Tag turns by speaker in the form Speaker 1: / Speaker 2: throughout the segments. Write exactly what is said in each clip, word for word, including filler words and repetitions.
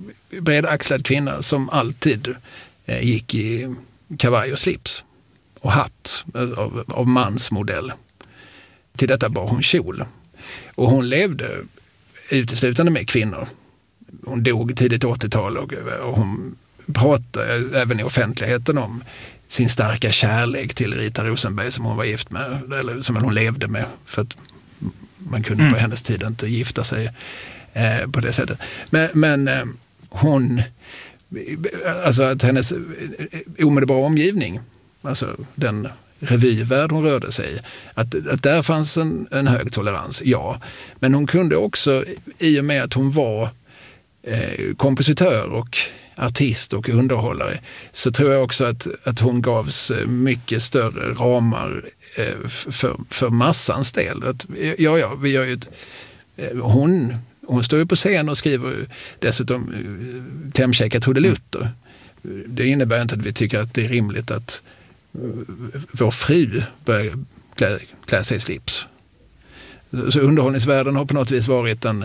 Speaker 1: bredaxlad kvinna som alltid eh, gick i kavaj och slips och hatt av, av mansmodell. Till detta bar hon kjol. Och hon levde uteslutande med kvinnor. Hon dog tidigt åttiotal och, och hon pratade även i offentligheten om sin starka kärlek till Rita Rosenberg som hon var gift med, eller som hon levde med, för att man kunde mm. på hennes tid inte gifta sig eh, på det sättet. Men, men eh, hon, alltså att hennes omedelbara omgivning, alltså den revyvärld hon rörde sig i, att, att där fanns en, en hög tolerans, ja. Men hon kunde också, i och med att hon var eh, kompositör och artist och underhållare, så tror jag också att, att hon gavs mycket större ramar eh, för, för massans del. Att, ja, ja, vi gör ju ett, eh, hon, hon står ju på scen och skriver dessutom eh, klämkäcka trudelutter. Det innebär inte att vi tycker att det är rimligt att eh, vår fru börjar klä, klä sig i slips. Så underhållningsvärlden har på något vis varit en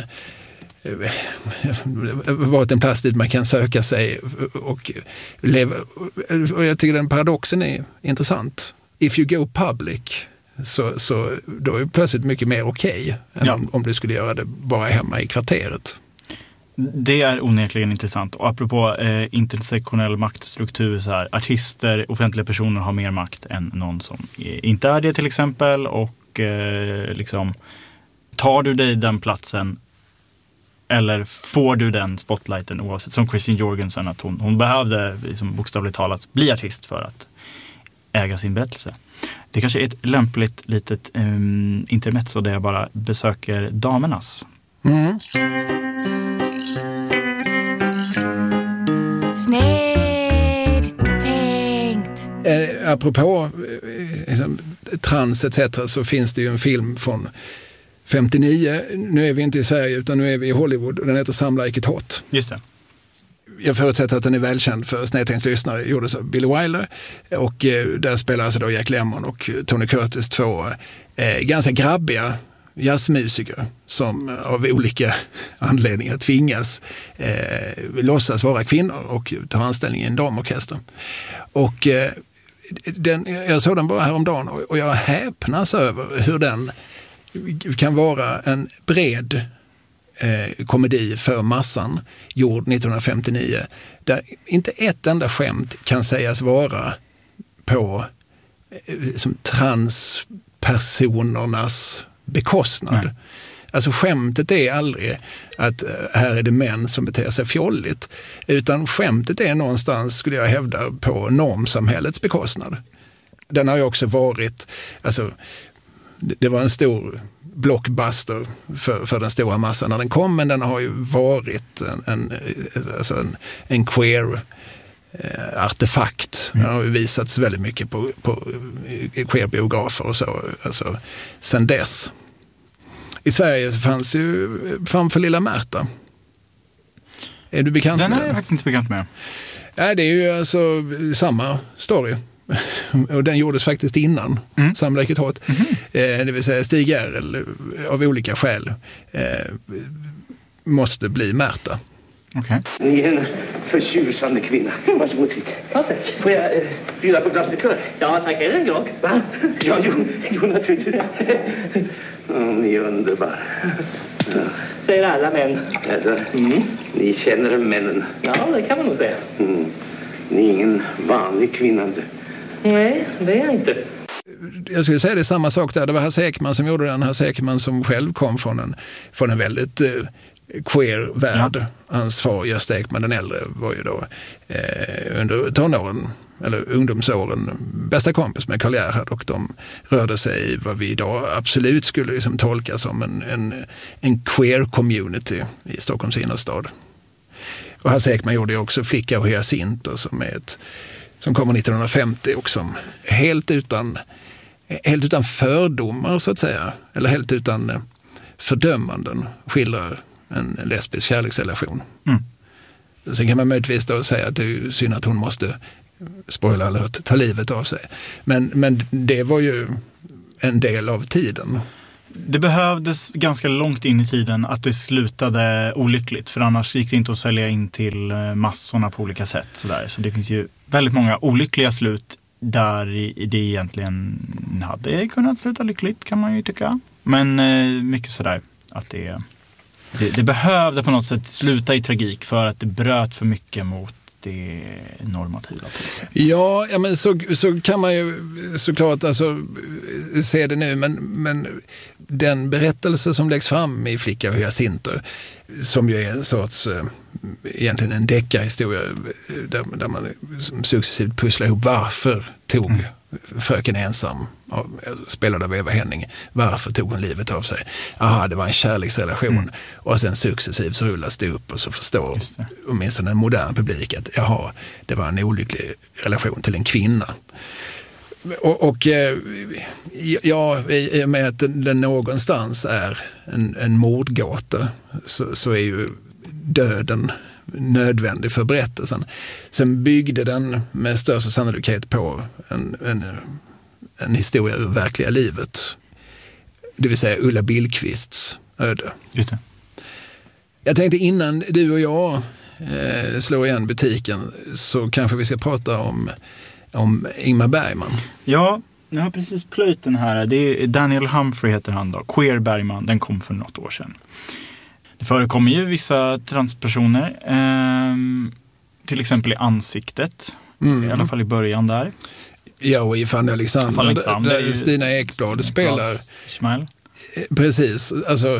Speaker 1: varit en plats dit man kan söka sig och leva. Och jag tycker den paradoxen är intressant. If you go public så, så då är det plötsligt mycket mer okej okay än ja. om, om du skulle göra det bara hemma i kvarteret.
Speaker 2: Det är onekligen intressant. Och apropå eh, intersektionell maktstruktur, så här, artister, offentliga personer har mer makt än någon som inte är det till exempel. Och eh, liksom, tar du dig den platsen eller får du den spotlighten oavsett, som Christine Jorgensen, att hon, hon behövde liksom, bokstavligt talat bli artist för att äga sin berättelse. Det kanske är ett lämpligt litet um, intermezzo där jag bara besöker damernas.
Speaker 1: Mm.
Speaker 3: Snedtänkt.
Speaker 1: Eh, apropå eh, liksom, trans et cetera så finns det ju en film från femtionio, nu är vi inte i Sverige utan nu är vi i Hollywood och den heter Some Like It Hot.
Speaker 2: Just det.
Speaker 1: Jag förutsätter att den är välkänd för Snedtänkts lyssnare, gjordes av Billy Wilder och eh, där spelar alltså då Jack Lemmon och Tony Curtis två eh, ganska grabbiga jazzmusiker som av olika anledningar tvingas eh, låtsas vara kvinnor och ta anställning i en damorkester. Och eh, den, jag såg den bara häromdagen och, och jag häpnas över hur den kan vara en bred eh, komedi för massan gjord nittonhundrafemtionio där inte ett enda skämt kan sägas vara på eh, som transpersonernas bekostnad. Nej. Alltså skämtet är aldrig att eh, här är det män som beter sig fjolligt, utan skämtet är någonstans, skulle jag hävda, på normsamhällets bekostnad. Den har ju också varit, alltså det var en stor blockbuster för, för den stora massan när den kom, men den har ju varit en, en, alltså en, en queer eh, artefakt. Mm. Den har ju visats väldigt mycket på, på queer-biografer och så, alltså sen dess. I Sverige fanns ju Framför lilla Märta. Är du bekant
Speaker 2: den
Speaker 1: med den?
Speaker 2: Den är jag faktiskt inte bekant med.
Speaker 1: Nej, det är ju alltså samma story. Och den gjordes faktiskt innan mm. Some Like It Hot. Mm-hmm. eh, det vill säga Stig Erl av olika skäl eh, måste bli Märta.
Speaker 2: Okay.
Speaker 4: Ni är en förtjusande kvinna. Varsågod sitt.
Speaker 5: Ja, tack.
Speaker 4: Får jag eh, bjuda på glas likör?
Speaker 5: Ja, tack. Är det en grogg?
Speaker 4: Va? Ja, jo, jo naturligtvis. Oh, ni är underbar.
Speaker 5: Ja. Säger alla män.
Speaker 4: Alltså, mm. Ni känner männen.
Speaker 5: Ja, det kan man nog säga.
Speaker 4: Mm. Ni är ingen vanlig kvinna.
Speaker 5: Nej, det är jag inte.
Speaker 1: Jag skulle säga det är samma sak där. Det var Hasse Ekman som gjorde den. Hasse Ekman som själv kom från en, från en väldigt eh, queer värld. Ja. Hans far Gösta Ekman den äldre var ju då eh, under tonåren eller ungdomsåren bästa kompis med Karl Gerhard, och de rörde sig i vad vi idag absolut skulle liksom tolka som en, en, en queer community i Stockholms innerstad. Och Hasse Ekman gjorde ju också Flicka och Hyacinter som är ett som kommer nittonhundrafemtio och som helt utan, helt utan fördomar så att säga, eller helt utan fördömanden skildrar en lesbisk kärleksrelation. Mm. Sen kan man möjligtvis då säga att det är synd att hon måste, spoiler alert, ta livet av sig. Men, men det var ju en del av tiden.
Speaker 2: Det behövdes ganska långt in i tiden att det slutade olyckligt. För annars gick det inte att sälja in till massorna på olika sätt. Sådär. Så det finns ju väldigt många olyckliga slut där det egentligen hade kunnat sluta lyckligt, kan man ju tycka. Men mycket sådär att det, det, det behövde på något sätt sluta i tragik för att det bröt för mycket mot det normativa på något sätt.
Speaker 1: Ja, ja men så, så kan man ju såklart alltså, se det nu, men, men den berättelse som läggs fram i Flicka och hyacinter, som ju är en sorts, egentligen en deckarhistoria där, där man successivt pusslar ihop varför tog mm. fröken ensam, spelad av Eva Henning, varför tog hon livet av sig? Aha, det var en kärleksrelation. Mm. Och sen successivt så rullas det upp och så förstår åtminstone en modern publik att jaha, det var en olycklig relation till en kvinna. Och, och ja, i och med att den någonstans är en, en mordgåta så, så är ju döden nödvändig för berättelsen. Sen byggde den med största sannolikhet på en, en, en historia ur verkliga livet. Det vill säga Ulla Billqvists öde.
Speaker 2: Just det.
Speaker 1: Jag tänkte innan du och jag eh, slår igen butiken så kanske vi ska prata om, om Ingmar Bergman.
Speaker 2: Ja, jag har precis plöjt den här. Det är Daniel Humphrey heter han då. Queer Bergman, den kom för något år sedan. Det förekommer ju vissa transpersoner, eh, till exempel i ansiktet, mm. i alla fall i början där.
Speaker 1: Ja, och i Fanny Alexander,
Speaker 2: Alexander
Speaker 1: där, där Stina Ekblad Stina spelar.
Speaker 2: Ismael.
Speaker 1: Precis, alltså,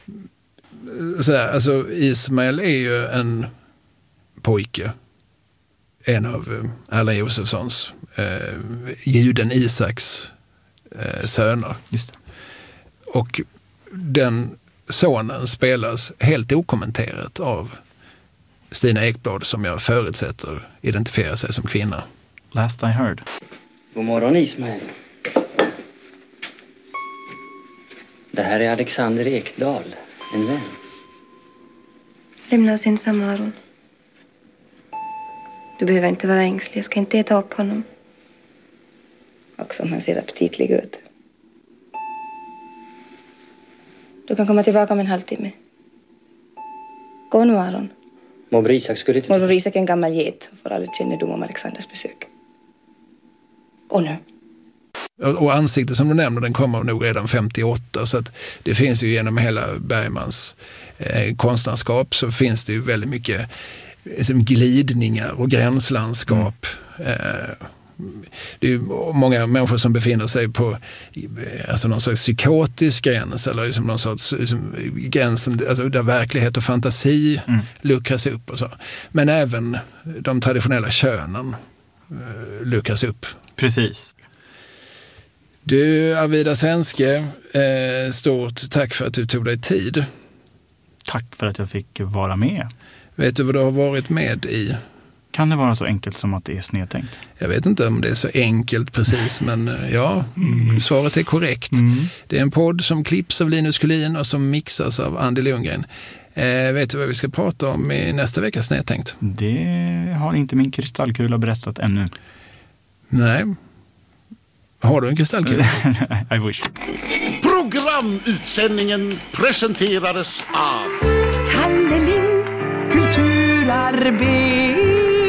Speaker 1: sådär, alltså Ismael är ju en pojke, en av Erland Josefssons, eh, juden Isaks eh, söner.
Speaker 2: Just det.
Speaker 1: Och den sonen spelas helt okommenterat av Stina Ekblad som jag förutsätter identifierar sig som kvinna.
Speaker 2: Last I heard.
Speaker 3: God morgon Ismael. Det här är Alexander Ekdal, en vän.
Speaker 6: Lämna oss ensamma, Aron. Du behöver inte vara ängslig, jag ska inte äta upp honom. Också om han ser aptitlig ut. Du kan komma tillbaka om en halvtimme. Gå nu, Aron.
Speaker 3: Morbror Isak skulle inte...
Speaker 6: Morbror Isak är en gammal get och får aldrig kännedom om Alexanders besök. Gå nu.
Speaker 1: Och ansiktet som du nämner, den kommer nog redan femtioåtta, så att det finns ju genom hela Bergmans eh, konstnärskap så finns det ju väldigt mycket liksom, glidningar och gränslandskap. Mm. Eh, det är ju många människor som befinner sig på alltså någon slags psykotisk gräns eller liksom någon sorts liksom, gränsen alltså där verklighet och fantasi mm. luckras upp och så. Men även de traditionella könen eh, luckras upp.
Speaker 2: Precis.
Speaker 1: Du, Arvida Svenske, eh, stort tack för att du tog dig tid.
Speaker 2: Tack för att jag fick vara med.
Speaker 1: Vet du vad du har varit med i?
Speaker 2: Kan det vara så enkelt som att det är snedtänkt?
Speaker 1: Jag vet inte om det är så enkelt precis, men ja, mm. svaret är korrekt. Mm. Det är en podd som klipps av Linus Kullin och som mixas av Andy Lundgren. Eh, vet du vad vi ska prata om i nästa vecka snedtänkt?
Speaker 2: Det har inte min kristallkula berättat ännu.
Speaker 1: Nej. Har du en kristallkula?
Speaker 2: I wish.
Speaker 7: Programutsändningen presenterades av
Speaker 8: Kalle Lind, kulturarbetare.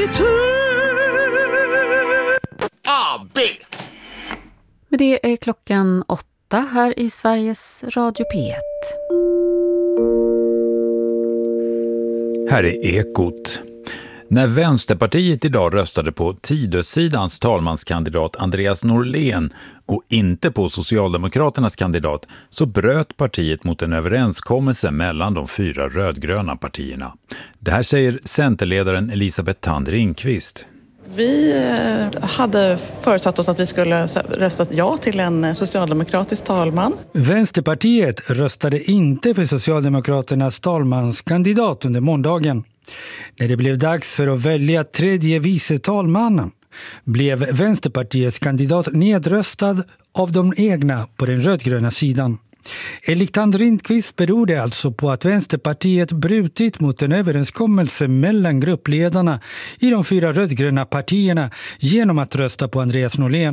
Speaker 7: A B.
Speaker 9: Men det är klockan åtta här i Sveriges Radio P ett.
Speaker 10: Här är Ekot. När Vänsterpartiet idag röstade på Tidösidans talmanskandidat Andreas Norlén och inte på Socialdemokraternas kandidat så bröt partiet mot en överenskommelse mellan de fyra rödgröna partierna. Det här säger centerledaren Elisabeth Thand Ringqvist.
Speaker 11: Vi hade förutsatt oss att vi skulle rösta ja till en socialdemokratisk talman.
Speaker 12: Vänsterpartiet röstade inte för Socialdemokraternas talmanskandidat under måndagen. När det blev dags för att välja tredje vice talmannen blev Vänsterpartiets kandidat nedröstad av de egna på den rödgröna sidan. Enligt Thand Ringqvist beror det alltså på att Vänsterpartiet brutit mot en överenskommelse mellan gruppledarna i de fyra rödgröna partierna genom att rösta på Andreas Norlén.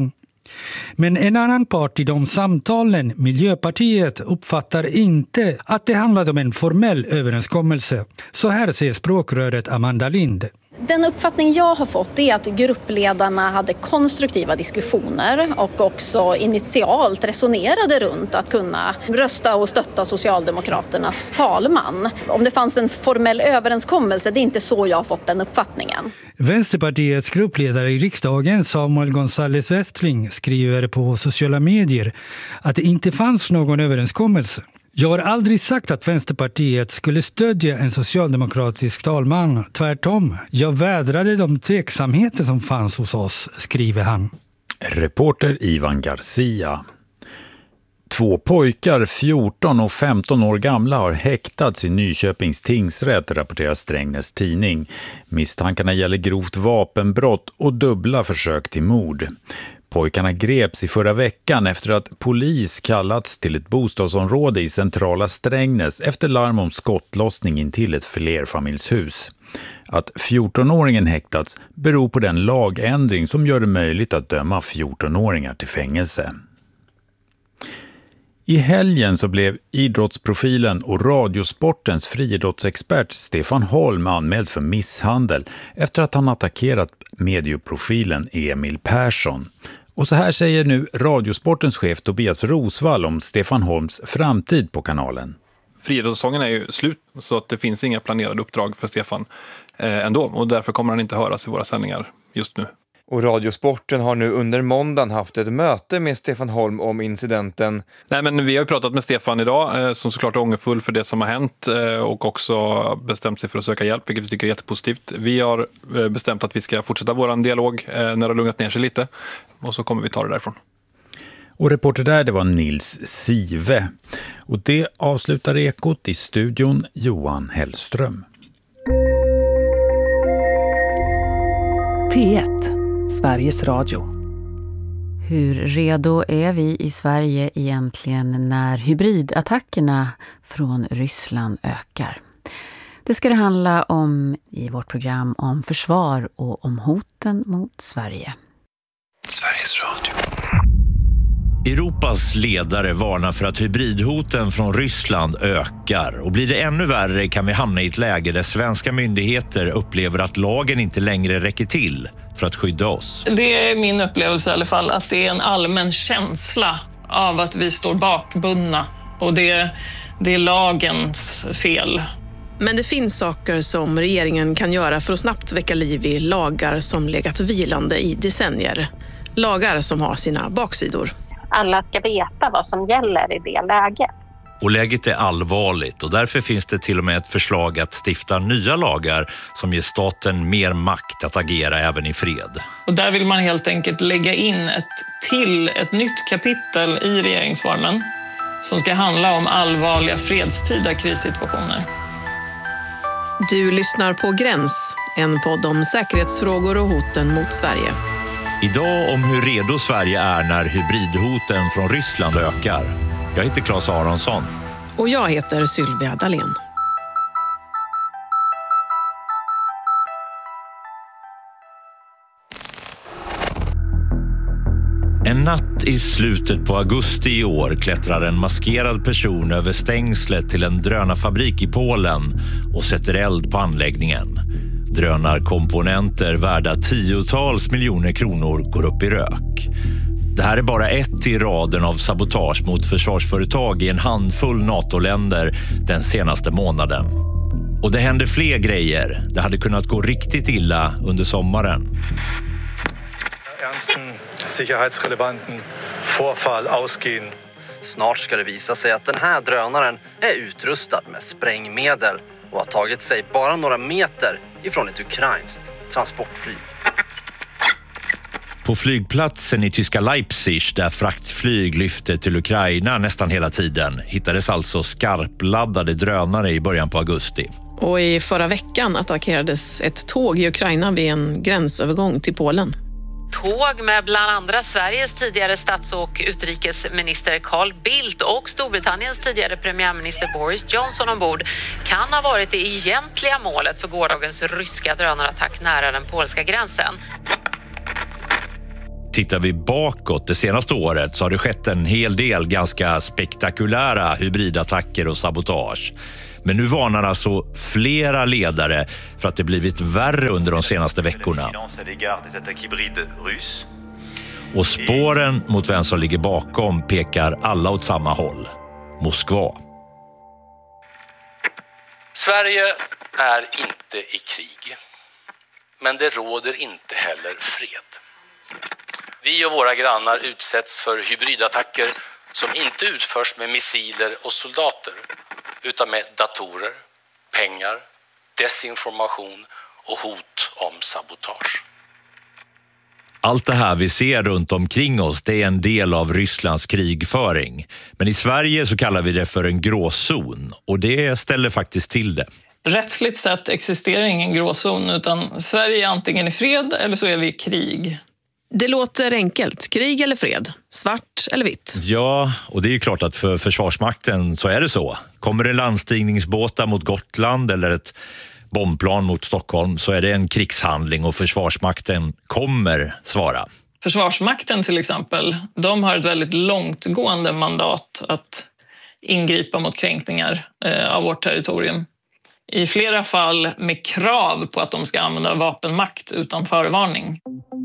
Speaker 12: Men en annan part i de samtalen, Miljöpartiet, uppfattar inte att det handlade om en formell överenskommelse. Så här säger språkröret Amanda Lind.
Speaker 8: Den uppfattning jag har fått är att gruppledarna hade konstruktiva diskussioner och också initialt resonerade runt att kunna rösta och stötta Socialdemokraternas talman. Om det fanns en formell överenskommelse, det är inte så jag har fått den uppfattningen.
Speaker 12: Vänsterpartiets gruppledare i riksdagen, Samuel González Westling, skriver på sociala medier att det inte fanns någon överenskommelse. Jag har aldrig sagt att Vänsterpartiet skulle stödja en socialdemokratisk talman. Tvärtom, jag vädrade de tveksamheter som fanns hos oss, skriver han.
Speaker 10: Reporter Ivan Garcia. Två pojkar, fjorton och femton år gamla, har häktats i Nyköpings tingsrätt, rapporterar Strängnäs tidning. Misstankarna gäller grovt vapenbrott och dubbla försök till mord. Pojkarna greps i förra veckan efter att polis kallats till ett bostadsområde i centrala Strängnäs efter larm om skottlossning in till ett flerfamiljshus. Att fjortonåringen häktats beror på den lagändring som gör det möjligt att döma fjortonåringar till fängelse. I helgen så blev idrottsprofilen och radiosportens friidrottsexpert Stefan Holm anmäld för misshandel efter att han attackerat medieprofilen Emil Persson. Och så här säger nu radiosportens chef Tobias Rosvall om Stefan Holms framtid på kanalen.
Speaker 13: Friidrottssäsongen är ju slut, så att det finns inga planerade uppdrag för Stefan eh, ändå, och därför kommer han inte höras i våra sändningar just nu.
Speaker 14: Och Radiosporten har nu under måndagen haft ett möte med Stefan Holm om incidenten.
Speaker 13: Nej, men vi har ju pratat med Stefan idag eh, som såklart är ångerfull för det som har hänt eh, och också bestämt sig för att söka hjälp, vilket vi tycker är jättepositivt. Vi har eh, bestämt att vi ska fortsätta vår dialog eh, när det har lugnat ner sig lite, och så kommer vi ta det därifrån.
Speaker 10: Och reporter där, det var Nils Sive. Och det avslutar Ekot. I studion Johan Hellström.
Speaker 15: P ett, Sveriges Radio.
Speaker 9: Hur redo är vi i Sverige egentligen när hybridattackerna från Ryssland ökar? Det ska det handla om i vårt program om försvar och om hoten mot Sverige.
Speaker 16: Sveriges Radio. Europas ledare varnar för att hybridhoten från Ryssland ökar, och blir det ännu värre kan vi hamna i ett läge där svenska myndigheter upplever att lagen inte längre räcker till för att skydda oss.
Speaker 17: Det är min upplevelse i alla fall, att det är en allmän känsla av att vi står bakbundna, och det, det är lagens fel.
Speaker 18: Men det finns saker som regeringen kan göra för att snabbt väcka liv i lagar som legat vilande i decennier. Lagar som har sina baksidor.
Speaker 19: Alla ska veta vad som gäller i det läget.
Speaker 16: Och läget är allvarligt, och därför finns det till och med ett förslag att stifta nya lagar som ger staten mer makt att agera även i fred.
Speaker 17: Och där vill man helt enkelt lägga in ett till, ett nytt kapitel i regeringsformen som ska handla om allvarliga fredstida krissituationer.
Speaker 18: Du lyssnar på Gräns, en podd om säkerhetsfrågor och hoten mot Sverige.
Speaker 16: Idag om hur redo Sverige är när hybridhoten från Ryssland ökar. Jag heter Claes Aronsson.
Speaker 18: Och jag heter Sylvia Dalén.
Speaker 16: En natt i slutet på augusti i år klättrar en maskerad person över stängslet till en drönarfabrik i Polen och sätter eld på anläggningen. Drönarkomponenter värda tiotals miljoner kronor går upp i rök. Det här är bara ett i raden av sabotage mot försvarsföretag i en handfull NATO-länder den senaste månaden. Och det händer fler grejer. Det hade kunnat gå riktigt illa under sommaren.
Speaker 20: Ernsten säkerhetsrelevanten Vorfall ausgehen.
Speaker 21: Snart ska det visa sig att den här drönaren är utrustad med sprängmedel och har tagit sig bara några meter ifrån ett ukrainskt transportflyg.
Speaker 16: På flygplatsen i tyska Leipzig, där fraktflyg lyfte till Ukraina nästan hela tiden, hittades alltså skarpladdade drönare i början på augusti.
Speaker 18: Och i förra veckan attackerades ett tåg i Ukraina vid en gränsövergång till Polen.
Speaker 22: Tåg med bland andra Sveriges tidigare stats- och utrikesminister Carl Bildt och Storbritanniens tidigare premiärminister Boris Johnson ombord kan ha varit det egentliga målet för gårdagens ryska drönarattack nära den polska gränsen.
Speaker 16: Tittar vi bakåt det senaste året så har det skett en hel del ganska spektakulära hybridattacker och sabotage. Men nu varnar alltså flera ledare för att det blivit värre under de senaste veckorna. Och spåren mot vem som ligger bakom pekar alla åt samma håll. Moskva.
Speaker 4: Sverige är inte i krig, men det råder inte heller fred. Vi och våra grannar utsätts för hybridattacker som inte utförs med missiler och soldater, utan med datorer, pengar, desinformation och hot om sabotage.
Speaker 16: Allt det här vi ser runt omkring oss, det är en del av Rysslands krigföring. Men i Sverige så kallar vi det för en gråzon, och det ställer faktiskt till det.
Speaker 17: Rättsligt sett existerar ingen gråzon, utan Sverige är antingen i fred eller så är vi i krig.
Speaker 18: Det låter enkelt. Krig eller fred? Svart eller vitt?
Speaker 16: Ja, och det är ju klart att för Försvarsmakten så är det så. Kommer det landstigningsbåtar mot Gotland eller ett bombplan mot Stockholm så är det en krigshandling och Försvarsmakten kommer svara.
Speaker 17: Försvarsmakten till exempel, de har ett väldigt långtgående mandat att ingripa mot kränkningar eh, av vårt territorium. I flera fall med krav på att de ska använda vapenmakt utan förvarning.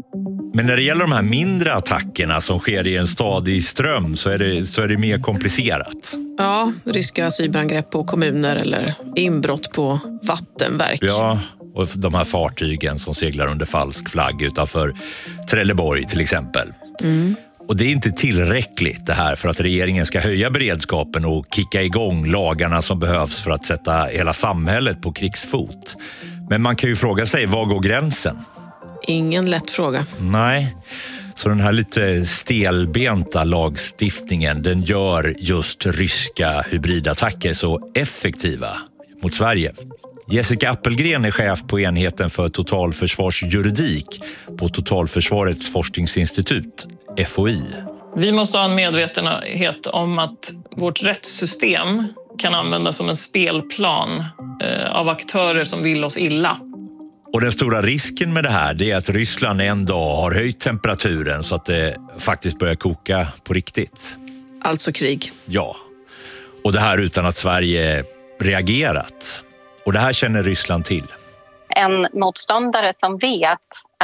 Speaker 16: Men när det gäller de här mindre attackerna som sker i en stadig ström så är det, så är det mer komplicerat.
Speaker 18: Ja, ryska cyberangrepp på kommuner eller inbrott på vattenverk.
Speaker 16: Ja, och de här fartygen som seglar under falsk flagg utanför Trelleborg till exempel.
Speaker 18: Mm.
Speaker 16: Och det är inte tillräckligt det här för att regeringen ska höja beredskapen och kicka igång lagarna som behövs för att sätta hela samhället på krigsfot. Men man kan ju fråga sig, var går gränsen?
Speaker 18: Ingen lätt fråga.
Speaker 16: Nej, så den här lite stelbenta lagstiftningen den gör just ryska hybridattacker så effektiva mot Sverige. Jessica Appelgren är chef på enheten för totalförsvarsjuridik på Totalförsvarets forskningsinstitut, F O I.
Speaker 17: Vi måste ha en medvetenhet om att vårt rättssystem kan användas som en spelplan eh, av aktörer som vill oss illa.
Speaker 16: Och den stora risken med det här det är att Ryssland en dag har höjt temperaturen så att det faktiskt börjar koka på riktigt.
Speaker 18: Alltså krig.
Speaker 16: Ja, och det här utan att Sverige reagerat. Och det här känner Ryssland till.
Speaker 19: En motståndare som vet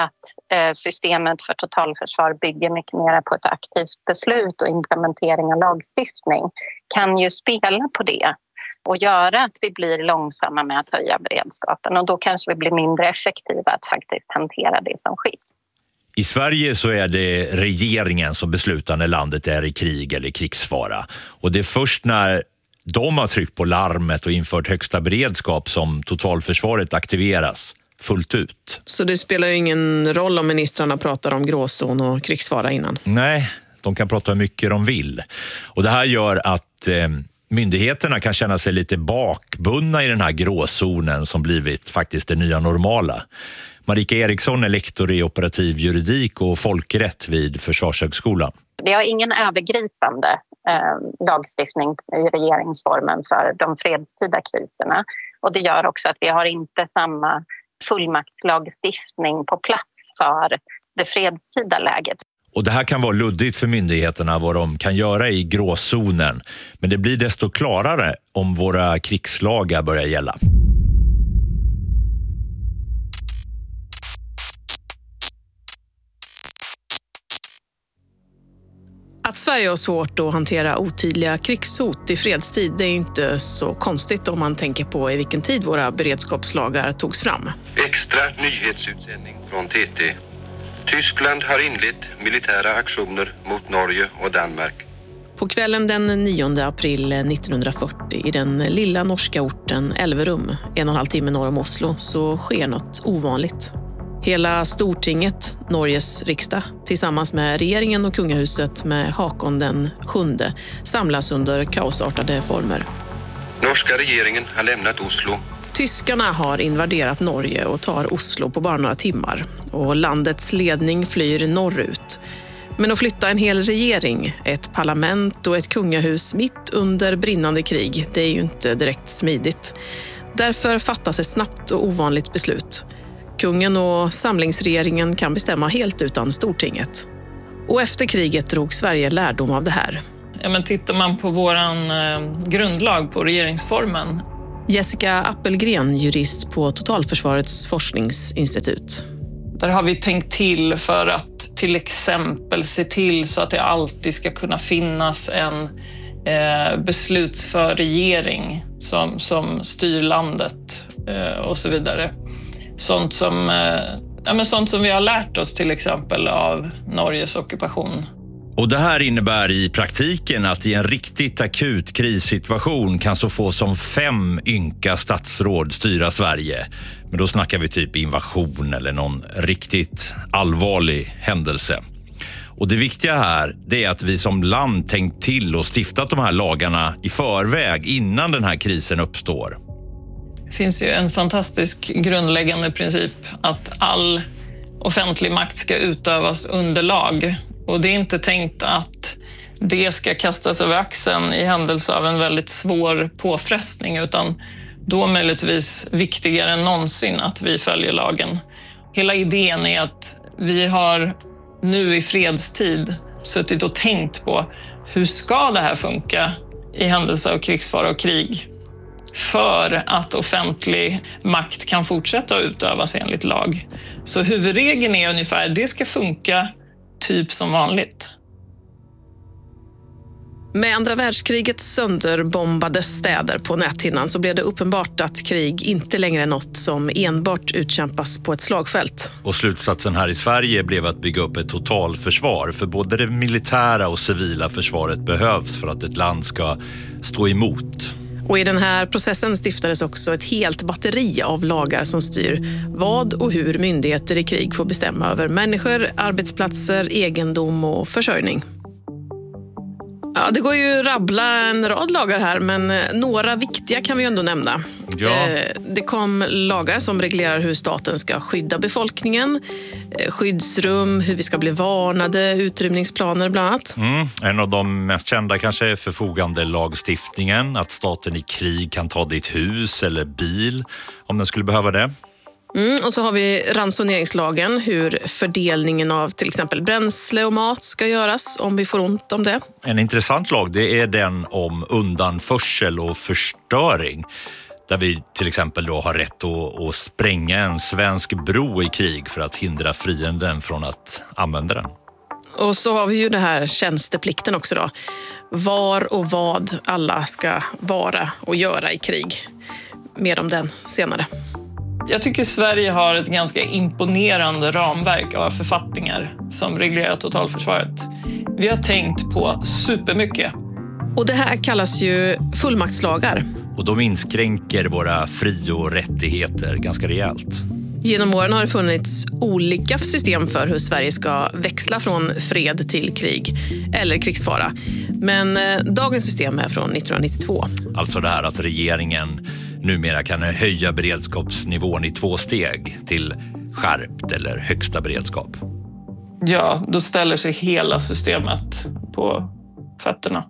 Speaker 19: att systemet för totalförsvar bygger mycket mer på ett aktivt beslut och implementering av lagstiftning kan ju spela på det och göra att vi blir långsamma med att höja beredskapen, och då kanske vi blir mindre effektiva att faktiskt hantera det som sker.
Speaker 16: I Sverige så är det regeringen som beslutar när landet är i krig eller krigsfara, och det är först när de har tryckt på larmet och infört högsta beredskap som totalförsvaret aktiveras fullt ut.
Speaker 18: Så det spelar ju ingen roll om ministrarna pratar om gråzon och krigsfara innan?
Speaker 16: Nej, de kan prata hur mycket de vill. Och det här gör att eh, myndigheterna kan känna sig lite bakbundna i den här gråzonen som blivit faktiskt det nya normala. Marika Eriksson är lektor i operativ juridik och folkrätt vid Försvarshögskolan.
Speaker 19: Vi har ingen övergripande eh, lagstiftning i regeringsformen för de fredstida kriserna. Och det gör också att vi har inte samma fullmaktslagstiftning på plats för det fredstida läget.
Speaker 16: Och det här kan vara luddigt för myndigheterna vad de kan göra i gråzonen. Men det blir desto klarare om våra krigslagar börjar gälla.
Speaker 18: Att Sverige har svårt att hantera otydliga krigshot i fredstid det är inte så konstigt om man tänker på i vilken tid våra beredskapslagar togs fram.
Speaker 5: Extra nyhetsutsändning från T T. Tyskland har inlett militära aktioner mot Norge och Danmark.
Speaker 18: På kvällen den nionde april nittonhundrafyrtio i den lilla norska orten Elverum, en och en halv timme norr om Oslo, så sker något ovanligt. Hela Stortinget, Norges riksdag, tillsammans med regeringen och kungahuset med Hakon den sjunde, samlas under kaosartade former.
Speaker 5: Norska regeringen har lämnat Oslo.
Speaker 18: Tyskarna har invaderat Norge och tar Oslo på bara några timmar. Och landets ledning flyr norrut. Men att flytta en hel regering, ett parlament och ett kungahus mitt under brinnande krig, det är ju inte direkt smidigt. Därför fattas ett snabbt och ovanligt beslut. Kungen och samlingsregeringen kan bestämma helt utan Stortinget. Och efter kriget drog Sverige lärdom av det här.
Speaker 17: Ja, men tittar man på våran eh, grundlag på regeringsformen.
Speaker 18: Jessica Appelgren, jurist på Totalförsvarets forskningsinstitut.
Speaker 17: Där har vi tänkt till för att till exempel se till så att det alltid ska kunna finnas en eh, beslutsför regering som, som styr landet eh, och så vidare. Sånt som, eh, ja, men sånt som vi har lärt oss till exempel av Norges ockupation.
Speaker 16: Och det här innebär i praktiken att i en riktigt akut krissituation kan så få som fem ynka statsråd styra Sverige. Men då snackar vi typ invasion eller någon riktigt allvarlig händelse. Och det viktiga här, det är att vi som land tänkt till och stiftat de här lagarna i förväg innan den här krisen uppstår.
Speaker 17: Det finns ju en fantastisk grundläggande princip att all offentlig makt ska utövas under lag. Och det är inte tänkt att det ska kastas över axeln i händelse av en väldigt svår påfrestning, utan då möjligtvis viktigare än någonsin att vi följer lagen. Hela idén är att vi har nu i fredstid suttit och tänkt på hur ska det här funka i händelse av krigsfara och krig för att offentlig makt kan fortsätta att utövas enligt lag. Så huvudregeln är ungefär det ska funka typ som vanligt.
Speaker 18: Med andra världskrigets sönderbombade städer på näthinnan så blev det uppenbart att krig inte längre är något som enbart utkämpas på ett slagfält.
Speaker 16: Och slutsatsen här i Sverige blev att bygga upp ett totalförsvar, för både det militära och civila försvaret behövs för att ett land ska stå emot.
Speaker 18: Och i den här processen stiftades också ett helt batteri av lagar som styr vad och hur myndigheter i krig får bestämma över människor, arbetsplatser, egendom och försörjning. Ja, det går ju rabbla en rad lagar här, men några viktiga kan vi ju ändå nämna.
Speaker 16: Ja.
Speaker 18: Det kom lagar som reglerar hur staten ska skydda befolkningen, skyddsrum, hur vi ska bli varnade, utrymningsplaner bland annat.
Speaker 16: Mm. En av de mest kända kanske är förfogande lagstiftningen, att staten i krig kan ta ditt hus eller bil om den skulle behöva det.
Speaker 18: Mm, och så har vi ransoneringslagen, hur fördelningen av till exempel bränsle och mat ska göras om vi får ont om det.
Speaker 16: En intressant lag, det är den om undanförsel och förstöring. Där vi till exempel då har rätt att, att spränga en svensk bro i krig för att hindra fienden från att använda den.
Speaker 18: Och så har vi ju det här tjänsteplikten också då. Var och vad alla ska vara och göra i krig. Mer om den senare.
Speaker 17: Jag tycker Sverige har ett ganska imponerande ramverk av författningar som reglerar totalförsvaret. Vi har tänkt på supermycket.
Speaker 18: Och det här kallas ju fullmaktslagar.
Speaker 16: Och de inskränker våra fri- och rättigheter ganska rejält.
Speaker 18: Genom åren har det funnits olika system för hur Sverige ska växla från fred till krig eller krigsfara. Men eh, dagens system är från nittonhundranittiotvå.
Speaker 16: Alltså det här att regeringen numera kan höja beredskapsnivån i två steg till skärpt eller högsta beredskap.
Speaker 17: Ja, då ställer sig hela systemet på fötterna.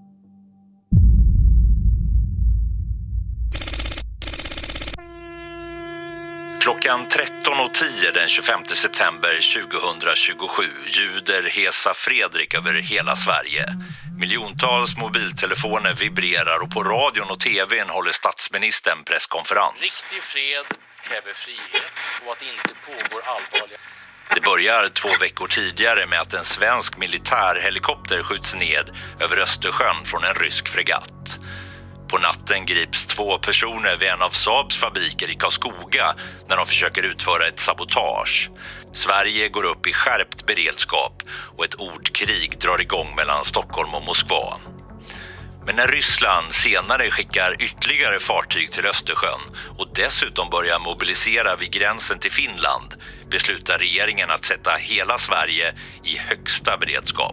Speaker 16: Klockan tretton och tio den tjugofemte september tjugohundratjugosju ljuder Hesa Fredrik över hela Sverige. Miljontals mobiltelefoner vibrerar och på radion och tvn håller statsministern presskonferens.
Speaker 4: Riktig fred kräver frihet och att inte pågår allvarliga...
Speaker 16: Det börjar två veckor tidigare med att en svensk militärhelikopter skjuts ned över Östersjön från en rysk fregatt. På natten grips två personer vid en av Saabs fabriker i Karlskoga när de försöker utföra ett sabotage. Sverige går upp i skärpt beredskap och ett ordkrig drar igång mellan Stockholm och Moskva. Men när Ryssland senare skickar ytterligare fartyg till Östersjön och dessutom börjar mobilisera vid gränsen till Finland beslutar regeringen att sätta hela Sverige i högsta beredskap.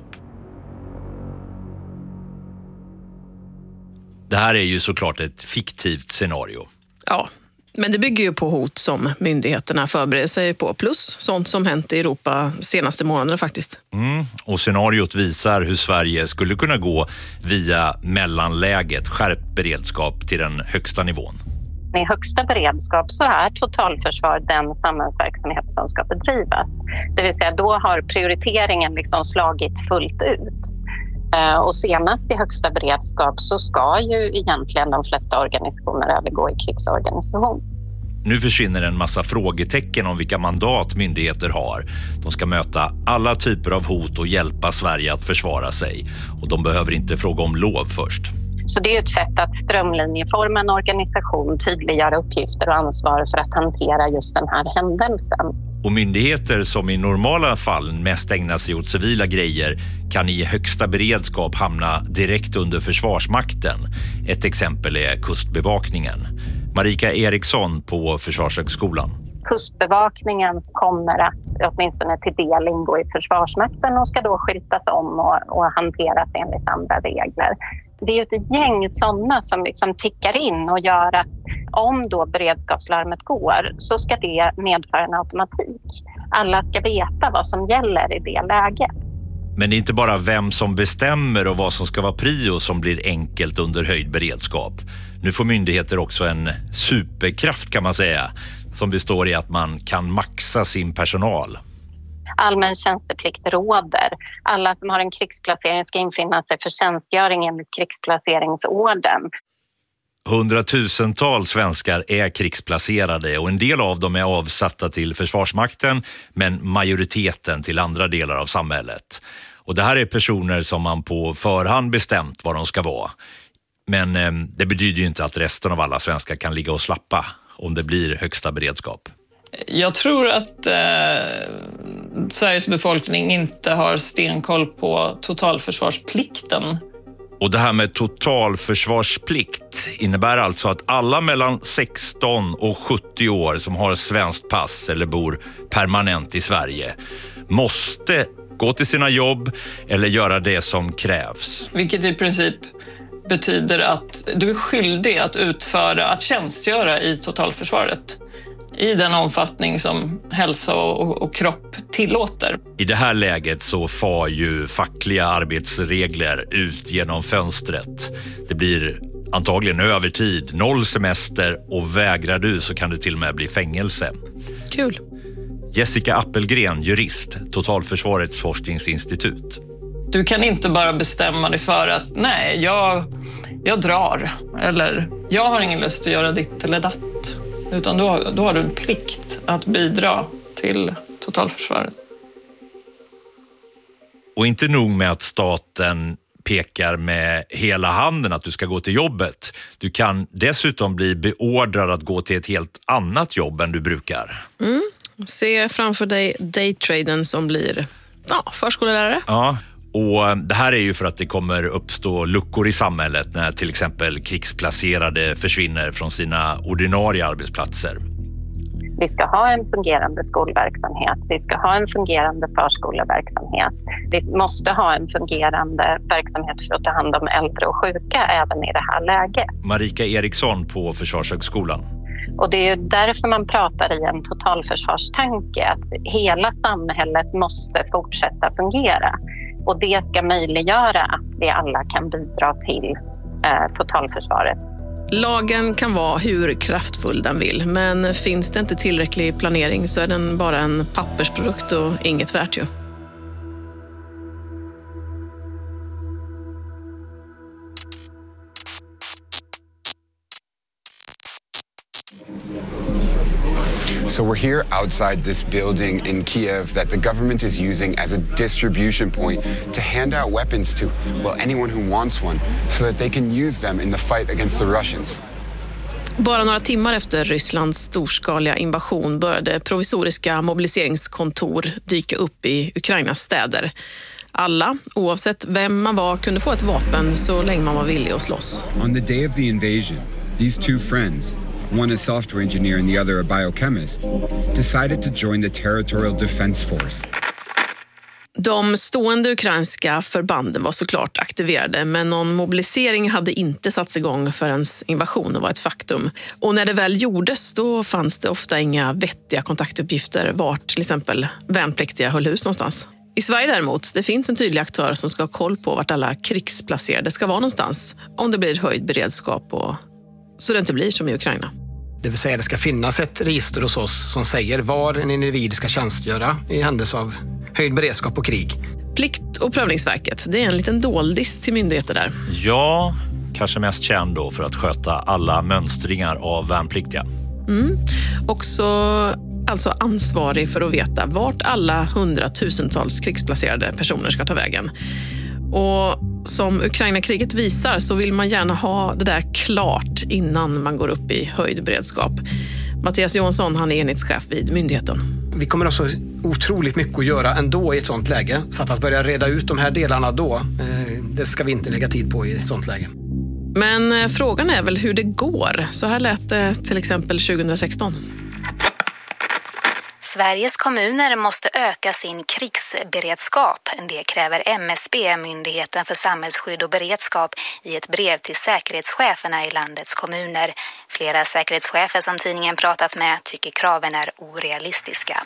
Speaker 16: Det här är ju såklart ett fiktivt scenario.
Speaker 18: Ja, men det bygger ju på hot som myndigheterna förbereder sig på. Plus sånt som hänt i Europa senaste månaderna faktiskt.
Speaker 16: Mm, och scenariot visar hur Sverige skulle kunna gå via mellanläget, skärpt beredskap till den högsta nivån.
Speaker 19: med högsta beredskap så är totalförsvar den samhällsverksamhet som ska bedrivas. Det vill säga då har prioriteringen liksom slagit fullt ut. Och senast i högsta beredskap så ska ju egentligen de flesta organisationer övergå i krigsorganisation.
Speaker 16: Nu försvinner en massa frågetecken om vilka mandat myndigheter har. De ska möta alla typer av hot och hjälpa Sverige att försvara sig. Och de behöver inte fråga om lov först.
Speaker 19: Så det är ett sätt att strömlinjeforma en organisation, tydliggöra uppgifter och ansvar för att hantera just den här händelsen.
Speaker 16: Och myndigheter som i normala fall mest ägnar sig åt civila grejer kan i högsta beredskap hamna direkt under Försvarsmakten. Ett exempel är Kustbevakningen. Marika Eriksson på Försvarshögskolan.
Speaker 19: Kustbevakningen kommer att åtminstone till del ingå i Försvarsmakten och ska då skyltas om och, och hanteras enligt andra regler. Det är ju ett gäng sådana som liksom tickar in och gör att om då beredskapslarmet går så ska det medföra en automatik. Alla ska veta vad som gäller i det läget.
Speaker 16: Men det är inte bara vem som bestämmer och vad som ska vara prio som blir enkelt under höjd beredskap. Nu får myndigheter också en superkraft kan man säga, som består i att man kan maxa sin personal.
Speaker 19: Allmän tjänsteplikt råder. Alla som har en krigsplacering ska infinna sig för tjänstgöring enligt krigsplaceringsorden.
Speaker 16: Hundratusentals svenskar är krigsplacerade och en del av dem är avsatta till Försvarsmakten men majoriteten till andra delar av samhället. Och det här är personer som man på förhand bestämt vad de ska vara. Men eh, det betyder ju inte att resten av alla svenskar kan ligga och slappa om det blir högsta beredskap.
Speaker 17: Jag tror att eh, Sveriges befolkning inte har stenkoll på totalförsvarsplikten.
Speaker 16: Och det här med totalförsvarsplikt innebär alltså att alla mellan sexton och sjuttio år som har svenskt pass eller bor permanent i Sverige måste gå till sina jobb eller göra det som krävs.
Speaker 17: Vilket i princip betyder att du är skyldig att utföra, att tjänstgöra i totalförsvaret i den omfattning som hälsa och, och kropp tillåter.
Speaker 16: I det här läget så far ju fackliga arbetsregler ut genom fönstret. Det blir antagligen övertid, noll semester och vägrar du så kan det till och med bli fängelse.
Speaker 18: Kul.
Speaker 16: Jessica Appelgren, jurist, Totalförsvarets forskningsinstitut.
Speaker 17: Du kan inte bara bestämma dig för att nej, jag, jag drar eller jag har ingen lust att göra ditt eller datt. Utan då, då har du en plikt att bidra till totalförsvaret.
Speaker 16: Och inte nog med att staten pekar med hela handen att du ska gå till jobbet. Du kan dessutom bli beordrad att gå till ett helt annat jobb än du brukar.
Speaker 18: Mm. Se framför dig daytraden som blir ja, förskollärare.
Speaker 16: Ja. Och det här är ju för att det kommer uppstå luckor i samhället när till exempel krigsplacerade försvinner från sina ordinarie arbetsplatser.
Speaker 19: Vi ska ha en fungerande skolverksamhet, vi ska ha en fungerande förskoleverksamhet. Vi måste ha en fungerande verksamhet för att ta hand om äldre och sjuka även i det här läget.
Speaker 16: Marika Eriksson på Försvarshögskolan.
Speaker 19: Och det är ju därför man pratar i en totalförsvarstanke, att hela samhället måste fortsätta fungera. Och det ska möjliggöra att vi alla kan bidra till eh, totalförsvaret.
Speaker 18: Lagen kan vara hur kraftfull den vill, men finns det inte tillräcklig planering så är den bara en pappersprodukt och inget värt ju.
Speaker 3: So we're here outside this building in Kiev that the government is using as a distribution point to hand out weapons to, well, anyone who wants one, so that they can use them in the fight against the Russians.
Speaker 18: Bara några timmar efter Rysslands storskaliga invasion började provisoriska mobiliseringskontor dyka upp i Ukrainas städer. Alla, oavsett vem man var, kunde få ett vapen så länge man var villig att slåss.
Speaker 3: On the day of the invasion, these two friends, one a software engineer and the other a biochemist, decided to join the Territorial Defense Force.
Speaker 18: De stående ukrainska förbanden var såklart aktiverade, men någon mobilisering hade inte satts igång förrän invasionen var ett faktum. Och när det väl gjordes, då fanns det ofta inga vettiga kontaktuppgifter vart till exempel värnpliktiga höll hus någonstans. I Sverige däremot, det finns en tydlig aktör som ska ha koll på vart alla krigsplacerade ska vara någonstans, om det blir höjd beredskap och så det inte blir som i Ukraina.
Speaker 1: Det vill säga det ska finnas ett register hos oss som säger var en individ ska tjänstgöra i händelse av höjd beredskap och krig.
Speaker 18: Plikt- och prövningsverket, det är en liten doldis till myndigheter där.
Speaker 16: Ja, kanske mest känd då för att sköta alla mönstringar av värnpliktiga.
Speaker 18: Mm. Också alltså ansvarig för att veta vart alla hundratusentals krigsplacerade personer ska ta vägen. Och som Ukraina-kriget visar så vill man gärna ha det där klart innan man går upp i höjd beredskap. Mattias Johansson, han är enhetschef vid myndigheten.
Speaker 1: Vi kommer alltså otroligt mycket att göra ändå i ett sånt läge. Så att, att börja reda ut de här delarna då, eh, det ska vi inte lägga tid på i ett sånt läge.
Speaker 18: Men eh, frågan är väl hur det går. Så här lät det till exempel tjugohundrasexton.
Speaker 6: Sveriges kommuner måste öka sin krigsberedskap. Det kräver M S B, Myndigheten för samhällsskydd och beredskap, i ett brev till säkerhetscheferna i landets kommuner. Flera säkerhetschefer som tidningen pratat med tycker kraven är orealistiska.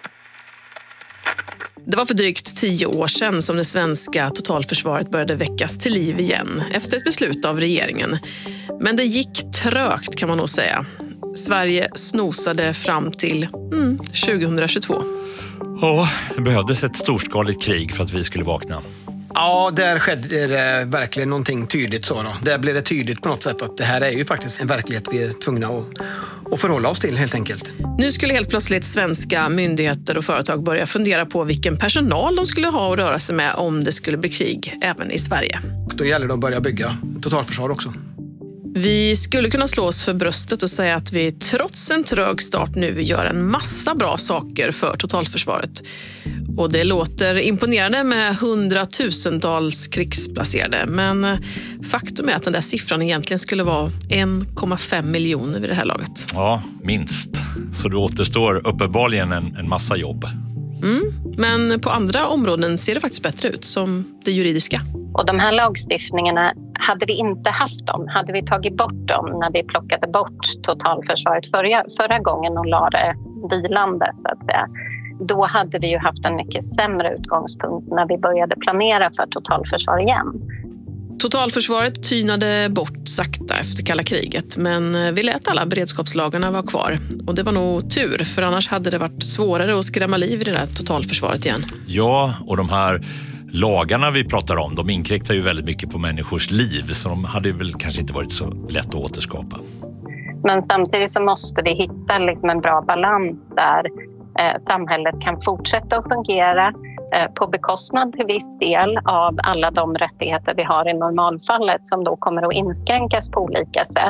Speaker 18: Det var för drygt tio år sedan som det svenska totalförsvaret började väckas till liv igen efter ett beslut av regeringen. Men det gick trögt kan man nog säga. Sverige snosade fram till mm, tjugohundratjugotvå.
Speaker 16: Ja, det behövdes ett storskaligt krig för att vi skulle vakna.
Speaker 1: Ja, där skedde det verkligen någonting tydligt så då. Där blev det tydligt på något sätt att det här är ju faktiskt en verklighet vi är tvungna att, att förhålla oss till helt enkelt.
Speaker 18: Nu skulle helt plötsligt svenska myndigheter och företag börja fundera på vilken personal de skulle ha att röra sig med om det skulle bli krig även i Sverige.
Speaker 1: Då gäller det att börja bygga totalförsvar också.
Speaker 18: Vi skulle kunna slå oss för bröstet och säga att vi trots en trög start nu gör en massa bra saker för totalförsvaret. Och det låter imponerande med hundratusentals krigsplacerade, men faktum är att den där siffran egentligen skulle vara en komma fem miljoner vid det här laget.
Speaker 16: Ja, minst. Så det återstår uppenbarligen en, en massa jobb.
Speaker 18: Mm, men på andra områden ser det faktiskt bättre ut, som det juridiska.
Speaker 19: Och de här lagstiftningarna, hade vi inte haft dem, hade vi tagit bort dem när vi plockade bort totalförsvaret förra, förra gången och la det vilande så att säga, då hade vi ju haft en mycket sämre utgångspunkt när vi började planera för totalförsvar igen.
Speaker 18: Totalförsvaret tynade bort sakta efter kalla kriget, men vi lät alla beredskapslagarna vara kvar. Och det var nog tur, för annars hade det varit svårare att skrämma liv i det där totalförsvaret igen.
Speaker 16: Ja, och de här lagarna vi pratar om, de inkräktar ju väldigt mycket på människors liv, så de hade väl kanske inte varit så lätt att återskapa.
Speaker 19: Men samtidigt så måste vi hitta liksom en bra balans där eh, samhället kan fortsätta att fungera eh, på bekostnad till viss del av alla de rättigheter vi har i normalfallet som då kommer att inskränkas på olika sätt.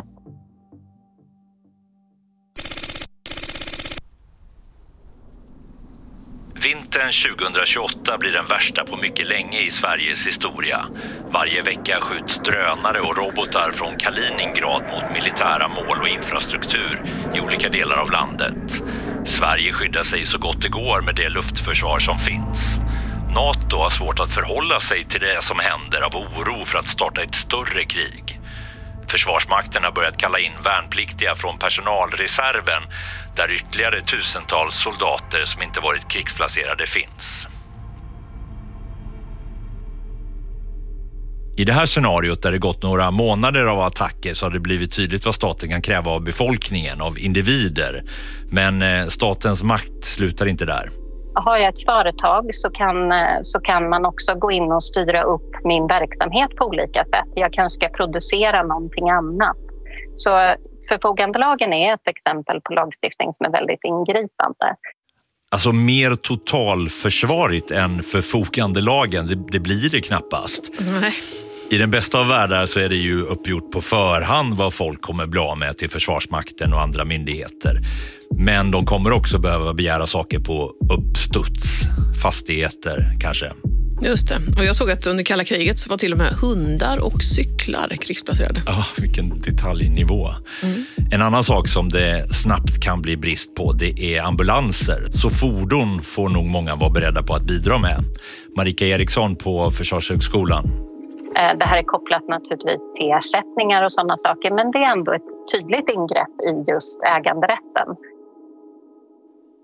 Speaker 16: Vintern tjugohundratjugoåtta blir den värsta på mycket länge i Sveriges historia. Varje vecka skjuts drönare och robotar från Kaliningrad mot militära mål och infrastruktur i olika delar av landet. Sverige skyddar sig så gott det går med det luftförsvar som finns. NATO har svårt att förhålla sig till det som händer av oro för att starta ett större krig. Försvarsmakten har börjat kalla in värnpliktiga från personalreserven där ytterligare tusentals soldater som inte varit krigsplacerade finns. I det här scenariot där det gått några månader av attacker så har det blivit tydligt vad staten kan kräva av befolkningen, av individer. Men statens makt slutar inte där.
Speaker 19: Har jag ett företag så kan, så kan man också gå in och styra upp min verksamhet på olika sätt. Jag kanske ska producera någonting annat. Så förfogandelagen är ett exempel på lagstiftning som är väldigt ingripande.
Speaker 16: Alltså mer totalförsvarigt än förfogandelagen, det, det blir det knappast.
Speaker 18: Nej.
Speaker 16: I den bästa av världar så är det ju uppgjort på förhand vad folk kommer bli av med till Försvarsmakten och andra myndigheter. Men de kommer också behöva begära saker på uppstuds, fastigheter kanske.
Speaker 18: Just det. Och jag såg att under kalla kriget så var till och med hundar och cyklar krigsplacerade.
Speaker 16: Ja, vilken detaljnivå. Mm. En annan sak som det snabbt kan bli brist på, det är ambulanser. Så fordon får nog många vara beredda på att bidra med. Marika Eriksson på Försvarshögskolan.
Speaker 19: Det här är kopplat naturligtvis till ersättningar och sådana saker, men det är ändå ett tydligt ingrepp i just äganderätten.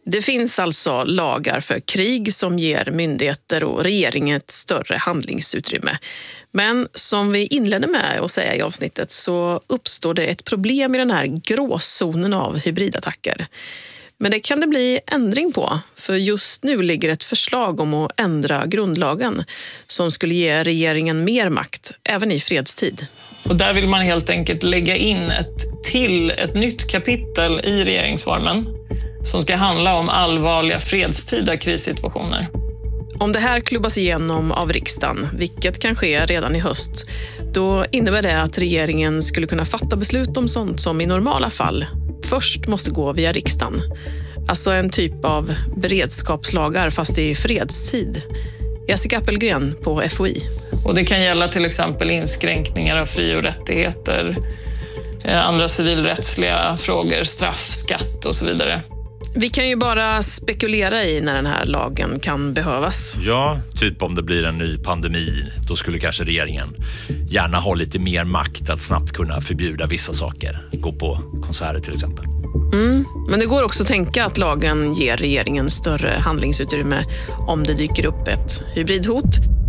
Speaker 18: Det finns alltså lagar för krig som ger myndigheter och regeringen ett större handlingsutrymme. Men som vi inledde med att säga i avsnittet så uppstår det ett problem i den här gråzonen av hybridattacker. Men det kan det bli ändring på, för just nu ligger ett förslag om att ändra grundlagen som skulle ge regeringen mer makt, även i fredstid.
Speaker 17: Och där vill man helt enkelt lägga in ett till, ett nytt kapitel i regeringsformen som ska handla om allvarliga fredstida krissituationer.
Speaker 18: Om det här klubbas igenom av riksdagen, vilket kan ske redan i höst, då innebär det att regeringen skulle kunna fatta beslut om sånt som i normala fall först måste gå via riksdagen. Alltså en typ av beredskapslagar fast i fredstid. Jessica Appelgren på F O I.
Speaker 17: Och det kan gälla till exempel inskränkningar av fri- och rättigheter, andra civilrättsliga frågor, straff, skatt och så vidare.
Speaker 18: Vi kan ju bara spekulera i när den här lagen kan behövas.
Speaker 16: Ja, typ om det blir en ny pandemi, då skulle kanske regeringen gärna ha lite mer makt att snabbt kunna förbjuda vissa saker. Gå på konserter till exempel.
Speaker 18: Mm, men det går också att tänka att lagen ger regeringen större handlingsutrymme om det dyker upp ett hybridhot.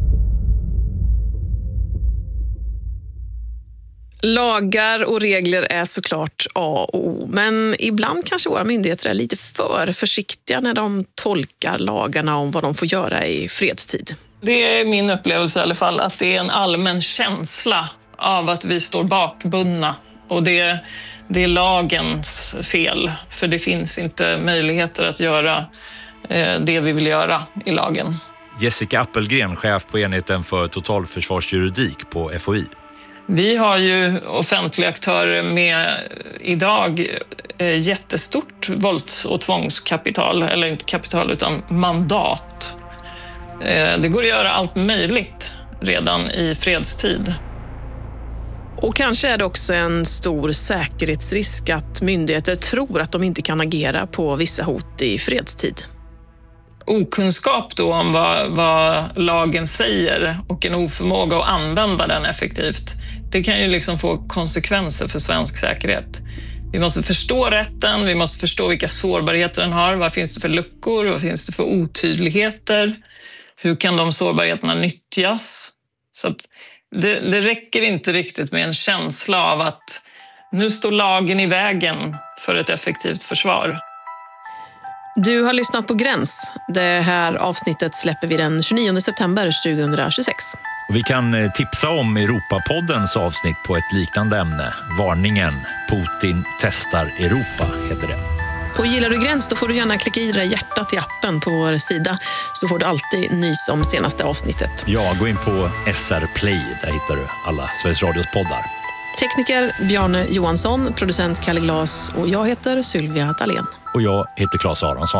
Speaker 18: Lagar och regler är såklart A och O, men ibland kanske våra myndigheter är lite för försiktiga när de tolkar lagarna om vad de får göra i fredstid.
Speaker 17: Det är min upplevelse i alla fall, att det är en allmän känsla av att vi står bakbundna. Och det, det är lagens fel, för det finns inte möjligheter att göra eh, det vi vill göra i lagen.
Speaker 16: Jessica Appelgren, chef på enheten för totalförsvarsjuridik på F O I.
Speaker 17: Vi har ju offentliga aktörer med idag jättestort vålds- och tvångskapital, eller inte kapital utan mandat. Det går att göra allt möjligt redan i fredstid.
Speaker 18: Och kanske är det också en stor säkerhetsrisk att myndigheter tror att de inte kan agera på vissa hot i fredstid.
Speaker 17: Okunskap då om vad, vad lagen säger och en oförmåga att använda den effektivt, det kan ju liksom få konsekvenser för svensk säkerhet. Vi måste förstå rätten, vi måste förstå vilka sårbarheter den har, vad finns det för luckor, vad finns det för otydligheter, hur kan de sårbarheterna nyttjas? Så att det, det räcker inte riktigt med en känsla av att nu står lagen i vägen för ett effektivt försvar.
Speaker 18: Du har lyssnat på Gräns. Det här avsnittet släpper vi den tjugonionde september tjugohundratjugosex.
Speaker 16: Vi kan tipsa om Europapoddens avsnitt på ett liknande ämne. Varningen, Putin testar Europa heter det.
Speaker 18: Och gillar du Gräns, då får du gärna klicka i det hjärtat i appen på vår sida, så får du alltid nys om senaste avsnittet.
Speaker 16: Ja, gå in på S R Play, där hittar du alla Sveriges Radios poddar.
Speaker 18: Tekniker Bjarne Johansson, producent Kalle Glas och jag heter Sylvia Dahlén.
Speaker 16: Och jag heter Claes Aronsson.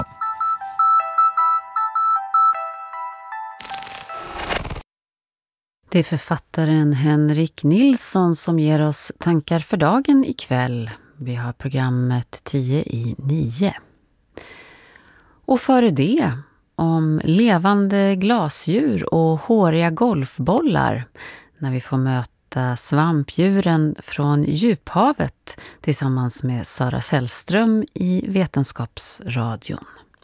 Speaker 9: Det är författaren Henrik Nilsson som ger oss tankar för dagen ikväll. Vi har programmet tio i nio. Och före det om levande glasdjur och håriga golfbollar när vi får möta svampdjuren från djuphavet tillsammans med Sara Sällström i Vetenskapsradion.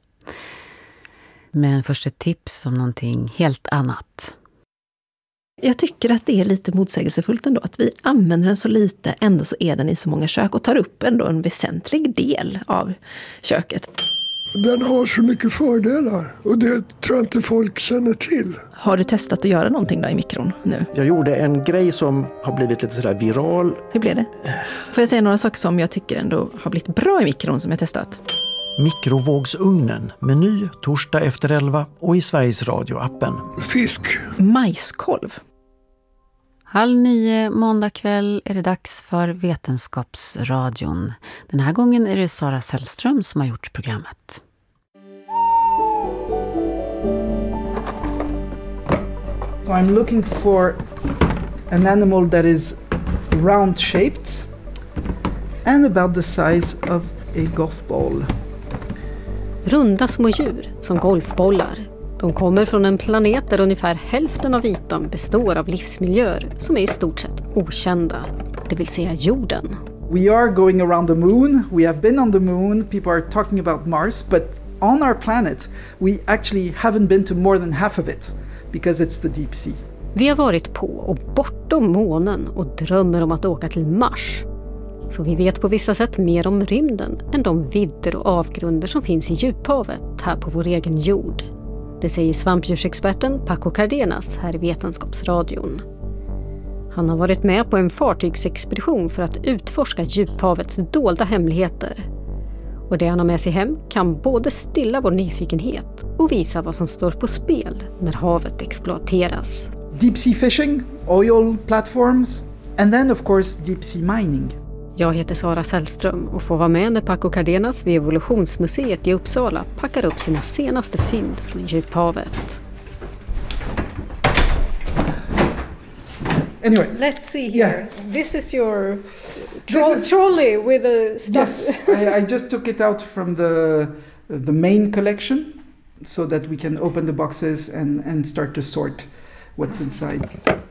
Speaker 9: Men först ett tips om någonting helt annat.
Speaker 2: Jag tycker att det är lite motsägelsefullt ändå att vi använder den så lite, ändå så är den i så många kök och tar upp ändå en väsentlig del av köket.
Speaker 7: Den har så mycket fördelar och det tror jag inte folk känner till.
Speaker 2: Har du testat att göra någonting då i mikron nu?
Speaker 23: Jag gjorde en grej som har blivit lite sådär viral.
Speaker 2: Hur blev det? Får jag säga några saker som jag tycker ändå har blivit bra i mikron som jag testat?
Speaker 23: Mikrovågsugnen, meny torsdag efter elva och i Sveriges Radio-appen.
Speaker 7: Fisk.
Speaker 2: Majskolv.
Speaker 9: Halv nio måndag kväll är det dags för Vetenskapsradion. Den här gången är det Sara Sällström som har gjort programmet.
Speaker 24: So I'm looking for an animal that is round shaped and about the size of a golf ball.
Speaker 25: Runda små djur som golfbollar. De kommer från en planet där ungefär hälften av ytan består av livsmiljöer som är i stort sett okända, det vill säga jorden.
Speaker 24: We are going around the moon. We have been on the moon. People are talking about Mars, but on our planet, we actually haven't been to more than half of it because it's the deep sea.
Speaker 25: Vi har varit på och bortom månen och drömmer om att åka till Mars. Så vi vet på vissa sätt mer om rymden än de vidder och avgrunder som finns i djuphavet här på vår egen jord. Det säger svampdjursexperten Paco Cardenas här i Vetenskapsradion. Han har varit med på en fartygsexpedition för att utforska djuphavets dolda hemligheter. Och det han har med sig hem kan både stilla vår nyfikenhet och visa vad som står på spel när havet exploateras.
Speaker 24: Deep sea fishing, oil platforms, and then of course deep sea mining.
Speaker 25: Jag heter Sara Sällström och får vara med när Paco Cardenas vid Evolutionsmuseet i Uppsala packar upp sina senaste fynd från djuphavet.
Speaker 24: Anyway,
Speaker 25: let's see here.
Speaker 24: Yeah.
Speaker 25: This is your
Speaker 24: tro- is,
Speaker 25: trolley with a stuff.
Speaker 24: Yes, I, I just took it out from the the main collection so that we can open the boxes and, and start to sort what's inside.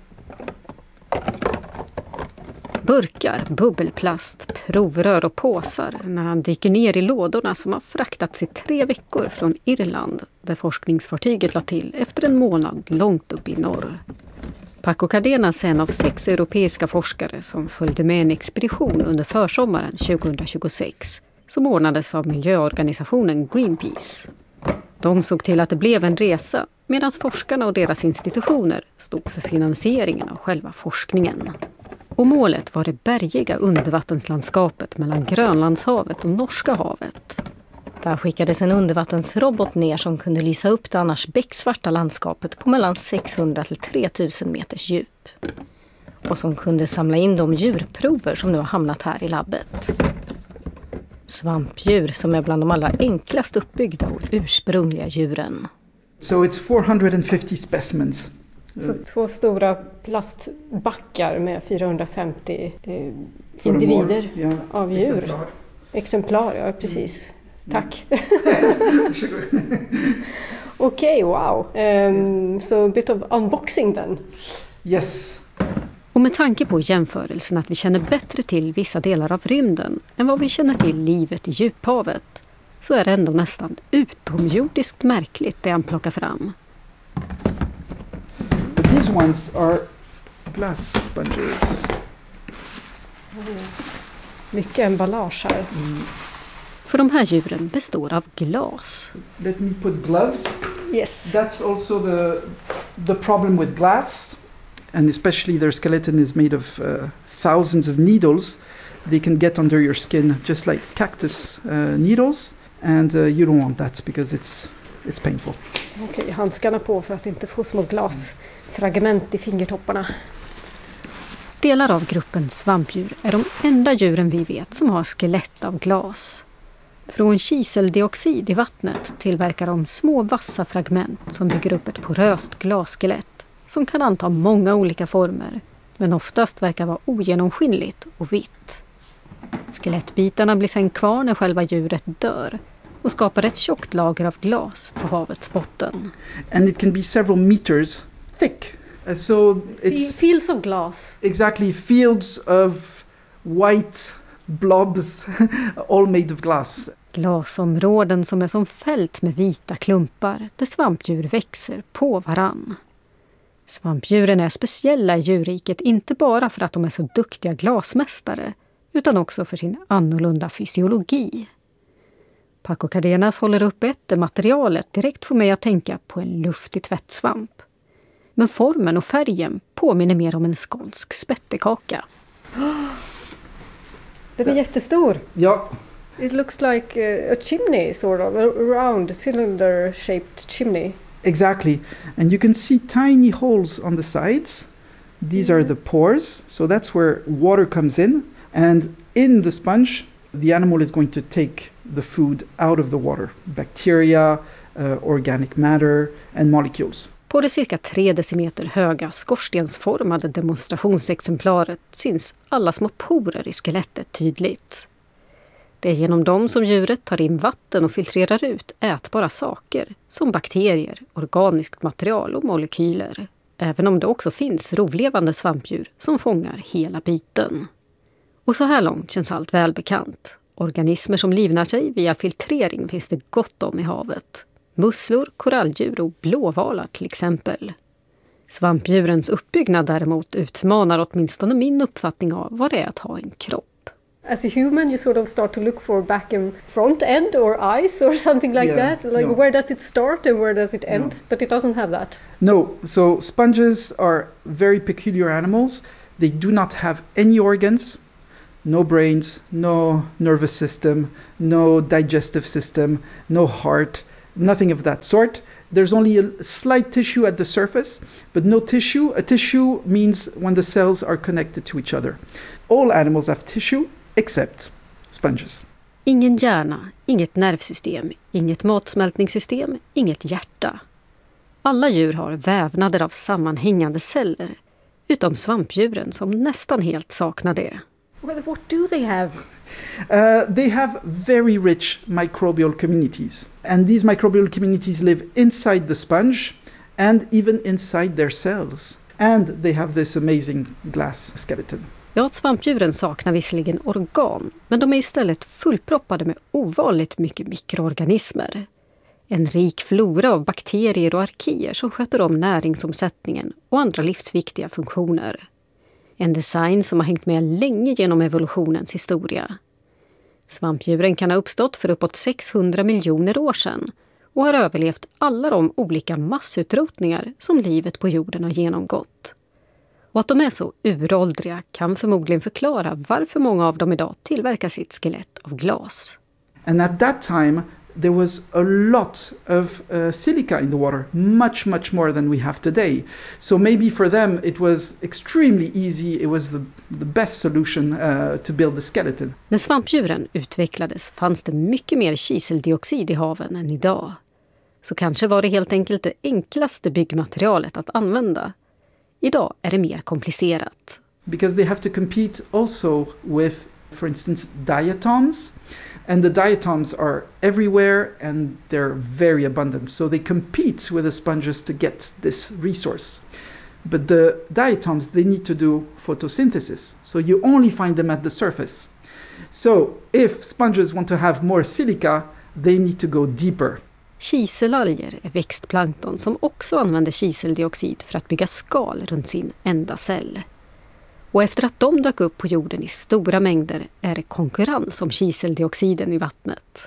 Speaker 25: Burkar, bubbelplast, provrör och påsar när han dyker ner i lådorna som har fraktats i tre veckor från Irland där forskningsfartyget la till efter en månad långt upp i norr. Paco Cardenas är en av sex europeiska forskare som följde med en expedition under försommaren tjugohundratjugosex som ordnades av miljöorganisationen Greenpeace. De såg till att det blev en resa medan forskarna och deras institutioner stod för finansieringen av själva forskningen. Och målet var det bergiga undervattenslandskapet mellan Grönlandshavet och Norska havet. Där skickades en undervattensrobot ner som kunde lysa upp det annars becksvarta landskapet på mellan sexhundra till tre tusen meters djup. Och som kunde samla in de djurprover som nu har hamnat här i labbet. Svampdjur som är bland de allra enklast uppbyggda och ursprungliga djuren.
Speaker 24: So it's four hundred fifty specimens.
Speaker 25: Så två stora plastbackar med fyrahundrafemtio eh, individer
Speaker 24: ja,
Speaker 25: av djur. Exemplar, Exemplar ja precis. Mm. Tack. Okej, okay, wow. Um, so a bit of unboxing then.
Speaker 24: Yes.
Speaker 25: Och med tanke på jämförelsen att vi känner bättre till vissa delar av rymden än vad vi känner till livet i djuphavet så är det ändå nästan utomjordiskt märkligt det han plockar fram.
Speaker 24: These ones are glass sponges.
Speaker 25: Mycket emballage här. Mm. För de här djuren består av glas.
Speaker 24: Let me put gloves.
Speaker 25: Yes.
Speaker 24: That's also the the problem with glass, and especially their skeleton is made of uh, thousands of needles. They can get under your skin just like cactus uh, needles, and uh, you don't want that because it's it's painful.
Speaker 25: Okej, okay, handskarna på för att inte få små glasfragment i fingertopparna. Delar av gruppen svampdjur är de enda djuren vi vet som har skelett av glas. Från kiseldioxid i vattnet tillverkar de små vassa fragment som bygger upp ett poröst glasskelett som kan anta många olika former men oftast verkar vara ogenomskinligt och vitt. Skelettbitarna blir sen kvar när själva djuret dör och skapar ett tjockt lager av glas på havets botten.
Speaker 24: And it can be several meters thick. Uh, so it's
Speaker 25: fields of glass.
Speaker 24: Exactly, fields of white blobs all made of glass.
Speaker 25: Glasområden som är som fält med vita klumpar där svampdjur växer på varann. Svampdjuren är speciella i djurriket inte bara för att de är så duktiga glasmästare utan också för sin annorlunda fysiologi. Paco Cardenas håller upp ett materialet direkt får mig att tänka på en luftig tvättsvamp. Men formen och färgen påminner mer om en skånsk spettekaka. Den är jättestor.
Speaker 24: Ja.
Speaker 25: It looks like a chimney, sort of, a round cylinder-shaped chimney.
Speaker 24: Exactly. And you can see tiny holes on the sides. These are the pores, so that's where water comes in. And in the sponge, the animal is going to take the food out of the water. Bacteria, uh, organic matter and molecules.
Speaker 25: På det cirka tre decimeter höga skorstensformade demonstrationsexemplaret syns alla små porer i skelettet tydligt. Det är genom dem som djuret tar in vatten och filtrerar ut ätbara saker som bakterier, organiskt material och molekyler. Även om det också finns rovlevande svampdjur som fångar hela biten. Och så här långt känns allt välbekant. Organismer som livnär sig via filtrering finns det gott om i havet. Musslor, koralldjur och blåvalar till exempel. Svampdjurens uppbyggnad däremot utmanar åtminstone min uppfattning av vad det är att ha en kropp. As a human you sort of start to look for back and front end or eyes or something like
Speaker 24: Yeah,
Speaker 25: that. Like
Speaker 24: no.
Speaker 25: where does it start and where does it end?
Speaker 24: No.
Speaker 25: But it doesn't have that.
Speaker 24: No, so sponges are very peculiar animals. They do not have any organs, no brains, no nervous system, no digestive system, no heart, nothing of that sort. There's only a slight tissue at the surface, but no tissue. A tissue means when the cells are connected to each other. All animals have tissue except sponges.
Speaker 25: Ingen hjärna, inget nervsystem, inget matsmältningssystem, inget hjärta. Alla djur har vävnader av sammanhängande celler, utom svampdjuren som nästan helt saknar det. What do they have?
Speaker 24: Uh, they have very rich microbial communities. And these microbial communities live inside the sponge and even inside their cells. And they have this amazing glass skeleton.
Speaker 25: Ja, svampdjuren saknar visserligen organ, men de är istället fullproppade med ovanligt mycket mikroorganismer. En rik flora av bakterier och arkier som sköter om näringsomsättningen och andra livsviktiga funktioner. En design som har hängt med länge genom evolutionens historia. Svampdjuren kan ha uppstått för uppåt sexhundra miljoner år sedan och har överlevt alla de olika massutrotningar som livet på jorden har genomgått. Och att de är så uråldriga kan förmodligen förklara varför många av dem idag tillverkar sitt skelett av glas.
Speaker 24: And at that time there was a lot of uh, silica in the water, much, much more than we have today. So maybe for them it was extremely easy, it was the, the best solution uh, to build the skeleton.
Speaker 25: När svampdjuren utvecklades fanns det mycket mer kiseldioxid i haven än idag. Så kanske var det helt enkelt det enklaste byggmaterialet att använda. Idag är det mer komplicerat.
Speaker 24: Because they have to compete also with, for instance, diatoms. And the diatoms are everywhere and they're very abundant. So they compete with the sponges to get this resource. But the diatoms, they need to do photosynthesis. So you only find them at the surface. So if sponges want to have more silica, they need to go deeper.
Speaker 25: Kiselalger är växtplankton som också använder kiseldioxid för att bygga skal runt sin enda cell. Och efter att de dök upp på jorden i stora mängder är det konkurrens om kiseldioxiden i vattnet.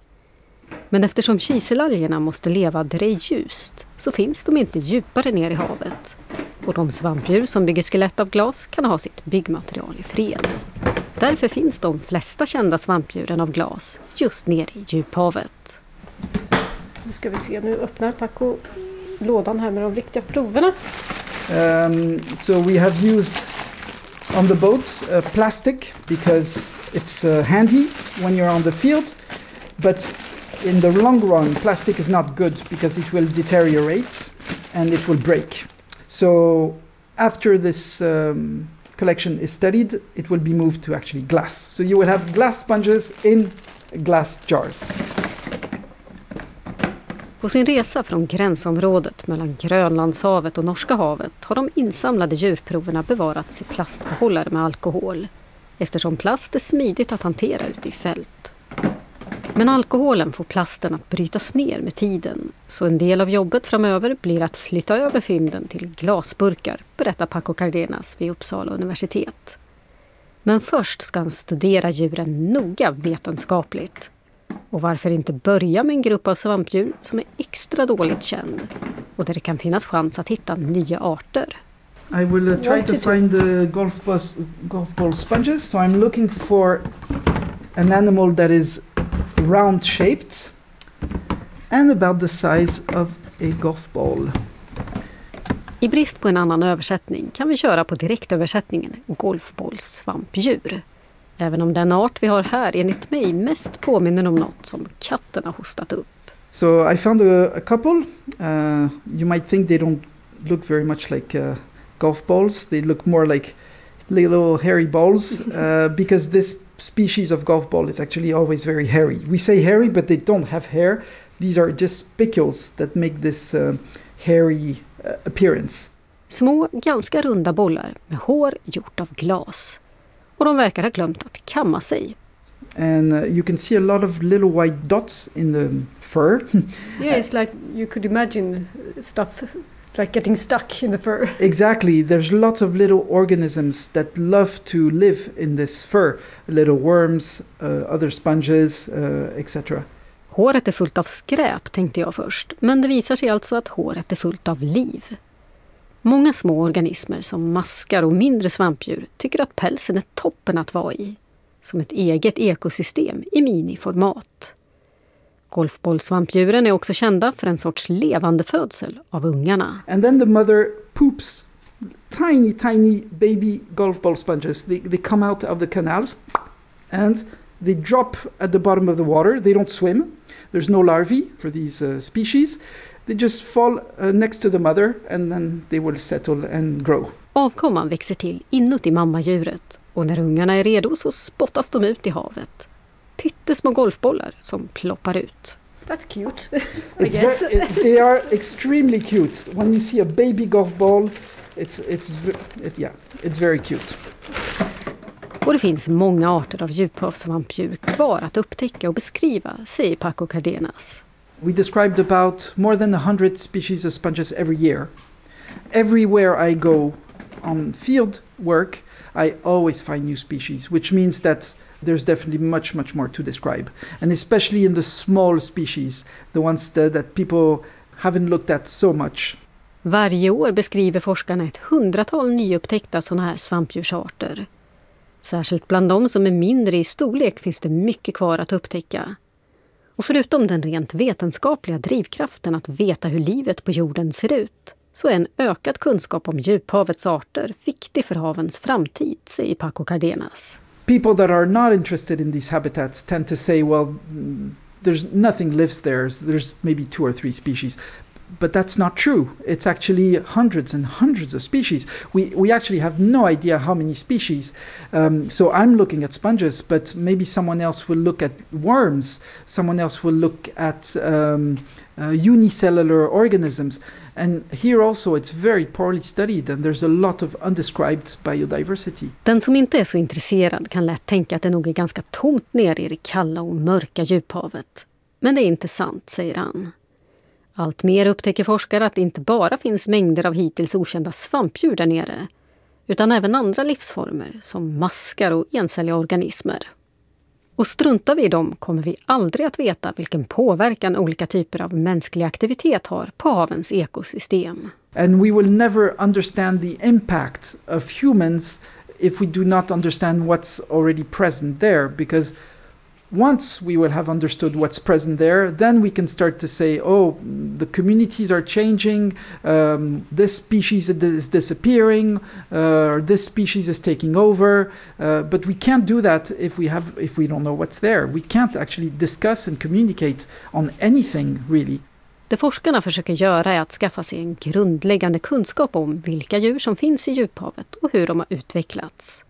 Speaker 25: Men eftersom kiselalgerna måste leva där det är ljust så finns de inte djupare ner i havet. Och de svampdjur som bygger skelett av glas kan ha sitt byggmaterial i fred. Därför finns de flesta kända svampdjuren av glas just nere i djuphavet. Nu ska vi se, nu öppnar Paco lådan här med de riktiga proverna.
Speaker 24: Um, so we have used on the boats uh, plastic because it's uh, handy when you're on the field, but in the long run plastic is not good because it will deteriorate and it will break. So after this um, collection is studied, it will be moved to actually glass. So you will have glass sponges in glass jars.
Speaker 25: På sin resa från gränsområdet mellan Grönlandshavet och Norska havet har de insamlade djurproverna bevarats i plastbehållare med alkohol, eftersom plast är smidigt att hantera ute i fält. Men alkoholen får plasten att brytas ner med tiden, så en del av jobbet framöver blir att flytta över fynden till glasburkar, berättar Paco Cardenas vid Uppsala universitet. Men först ska han studera djuren noga vetenskapligt. Och varför inte börja med en grupp av svampdjur som är extra dåligt känd och där det kan finnas chans att hitta nya arter.
Speaker 24: I will uh, try to find the golf, bus, golf ball sponges. So I'm looking for an animal that is round shaped and about the size of a golf ball.
Speaker 25: I brist på en annan översättning kan vi köra på direktöversättningen golfbollssvampdjur. Även om den art vi har här enligt mig mest påminner om något som katterna hostat upp.
Speaker 24: So I found a, a couple. Uh, you might think they don't look very much like uh, golf balls. They look more like little hairy balls uh, because this species of golf ball is actually always very hairy. We say hairy, but they don't have hair. These are just spicules that make this uh, hairy uh, appearance.
Speaker 25: Små, ganska runda bollar med hår gjort av glas. Och de verkar ha glömt att kamma sig.
Speaker 24: And uh, you can see a lot of little white dots in the fur.
Speaker 25: Yeah, it's like you could imagine stuff like getting stuck in the fur.
Speaker 24: Exactly. There's lots of little organisms that love to live in this fur. Little worms, uh, other sponges, uh, et cetera.
Speaker 25: Håret är fullt av skräp, tänkte jag först. Men det visar sig alltså att håret är fullt av liv. Många små organismer som maskar och mindre svampdjur tycker att pälsen är toppen att vara i. Som ett eget ekosystem i miniformat. Golfbollsvampdjuren är också kända för en sorts levande födsel av ungarna.
Speaker 24: And then the mother poops tiny, tiny baby golf ball sponges. They, they come out of the canals and they drop at the bottom of the water. They don't swim. There's no larvae for these uh, species. They just fall uh, next to the mother and then they will settle and grow.
Speaker 25: Avkomman växer till inuti mammadjuret och när ungarna är redo så spottas de ut i havet. Pyttesmå golfbollar som ploppar ut. That's cute, I
Speaker 24: It's
Speaker 25: guess.
Speaker 24: very, it, they are extremely cute. When you see a baby golf ball, it's, it's, it, yeah, it's very cute.
Speaker 25: Och det finns många arter av djuphavssvampdjur kvar att upptäcka och beskriva, säger Paco Cardenas.
Speaker 24: We described about more than a hundred species of sponges every year. Everywhere I go on field work, I always find new species, which means that there's definitely much, much more to describe. And especially in the small species, the ones that, that people haven't looked at so much.
Speaker 25: Varje år beskriver forskarna ett hundratal nyupptäckta sådana här svampdjursarter. Särskilt bland de som är mindre i storlek finns det mycket kvar att upptäcka. Och förutom den rent vetenskapliga drivkraften att veta hur livet på jorden ser ut, så är en ökad kunskap om djuphavets arter viktig för havens framtid, säger Paco Cardenas.
Speaker 24: People that are not interested in these habitats tend to say, well, there's nothing lives there. There's maybe two or three species. But that's not true. It's actually hundreds and hundreds of species. We we actually have no idea how many species. Um, so I'm looking at sponges, but maybe someone else will look at worms. Someone else will look at um, uh, unicellular organisms. And here also it's very poorly studied and there's a lot of undescribed biodiversity.
Speaker 25: Den som inte är så intresserad kan lätt tänka att det nog är ganska tomt nere i det kalla och mörka djuphavet. Men det är inte sant, säger han. Allt mer upptäcker forskare att det inte bara finns mängder av hittills okända svampdjur där nere, utan även andra livsformer som maskar och encelliga organismer. Och struntar vi i dem kommer vi aldrig att veta vilken påverkan olika typer av mänsklig aktivitet har på havens ekosystem.
Speaker 24: And we will never understand the impact of humans if we do not understand what's already present there, because once we will have understood what's present there, then we can start to say, oh, the communities are changing, um, this species is disappearing, uh, or this species is taking over. Uh, but we can't do that if we have, if we don't know what's there. We can't actually discuss and communicate on anything, really.
Speaker 25: Det forskarna försöker göra är att skaffa sig en grundläggande kunskap om vilka djur som finns i djuphavet och hur de har utvecklats.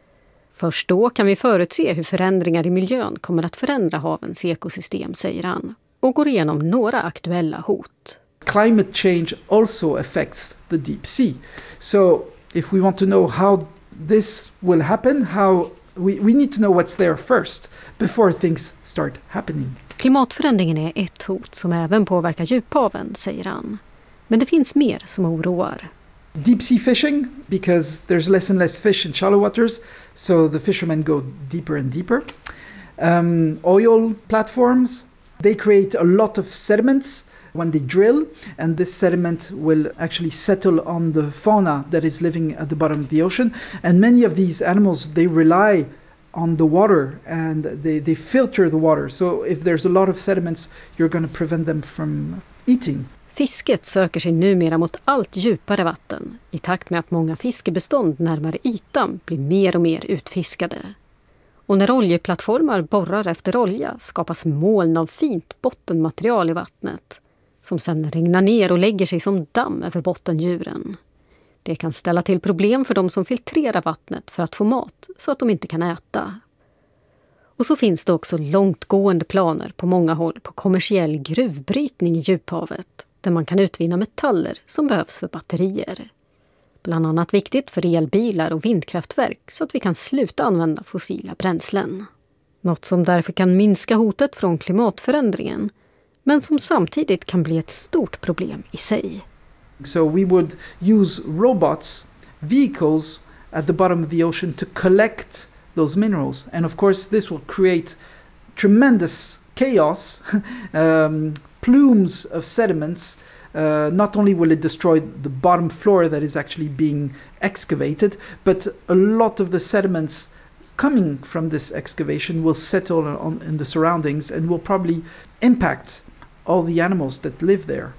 Speaker 25: Först då kan vi förutse hur förändringar i miljön kommer att förändra havens ekosystem, säger han, och går igenom några aktuella hot.
Speaker 24: Climate change also affects the deep sea. So if we want to know how this will happen, how we, we need to know what's there first before things start happening.
Speaker 25: Klimatförändringen är ett hot som även påverkar djuphaven, säger han. Men det finns mer som oroar.
Speaker 24: Deep sea fishing, because there's less and less fish in shallow waters, so the fishermen go deeper and deeper. Um, oil platforms, they create a lot of sediments when they drill, and this sediment will actually settle on the fauna that is living at the bottom of the ocean. And many of these animals, they rely on the water and they, they filter the water. So if there's a lot of sediments, you're going to prevent them from eating.
Speaker 25: Fisket söker sig numera mot allt djupare vatten i takt med att många fiskebestånd närmare ytan blir mer och mer utfiskade. Och när oljeplattformar borrar efter olja skapas moln av fint bottenmaterial i vattnet som sedan regnar ner och lägger sig som damm över bottendjuren. Det kan ställa till problem för de som filtrerar vattnet för att få mat så att de inte kan äta. Och så finns det också långtgående planer på många håll på kommersiell gruvbrytning i djuphavet där man kan utvinna metaller som behövs för batterier. Bland annat viktigt för elbilar och vindkraftverk så att vi kan sluta använda fossila bränslen. Något som därför kan minska hotet från klimatförändringen, men som samtidigt kan bli ett stort problem i sig.
Speaker 24: So we would use robots, vehicles at the bottom of the ocean to collect those minerals. And of course this will create tremendous chaos, um, plumes of sediments. Uh, not only will it destroy the bottom floor that is actually being excavated, but a lot of the sediments coming from this excavation will settle on, in the surroundings and will probably impact all the animals that live there.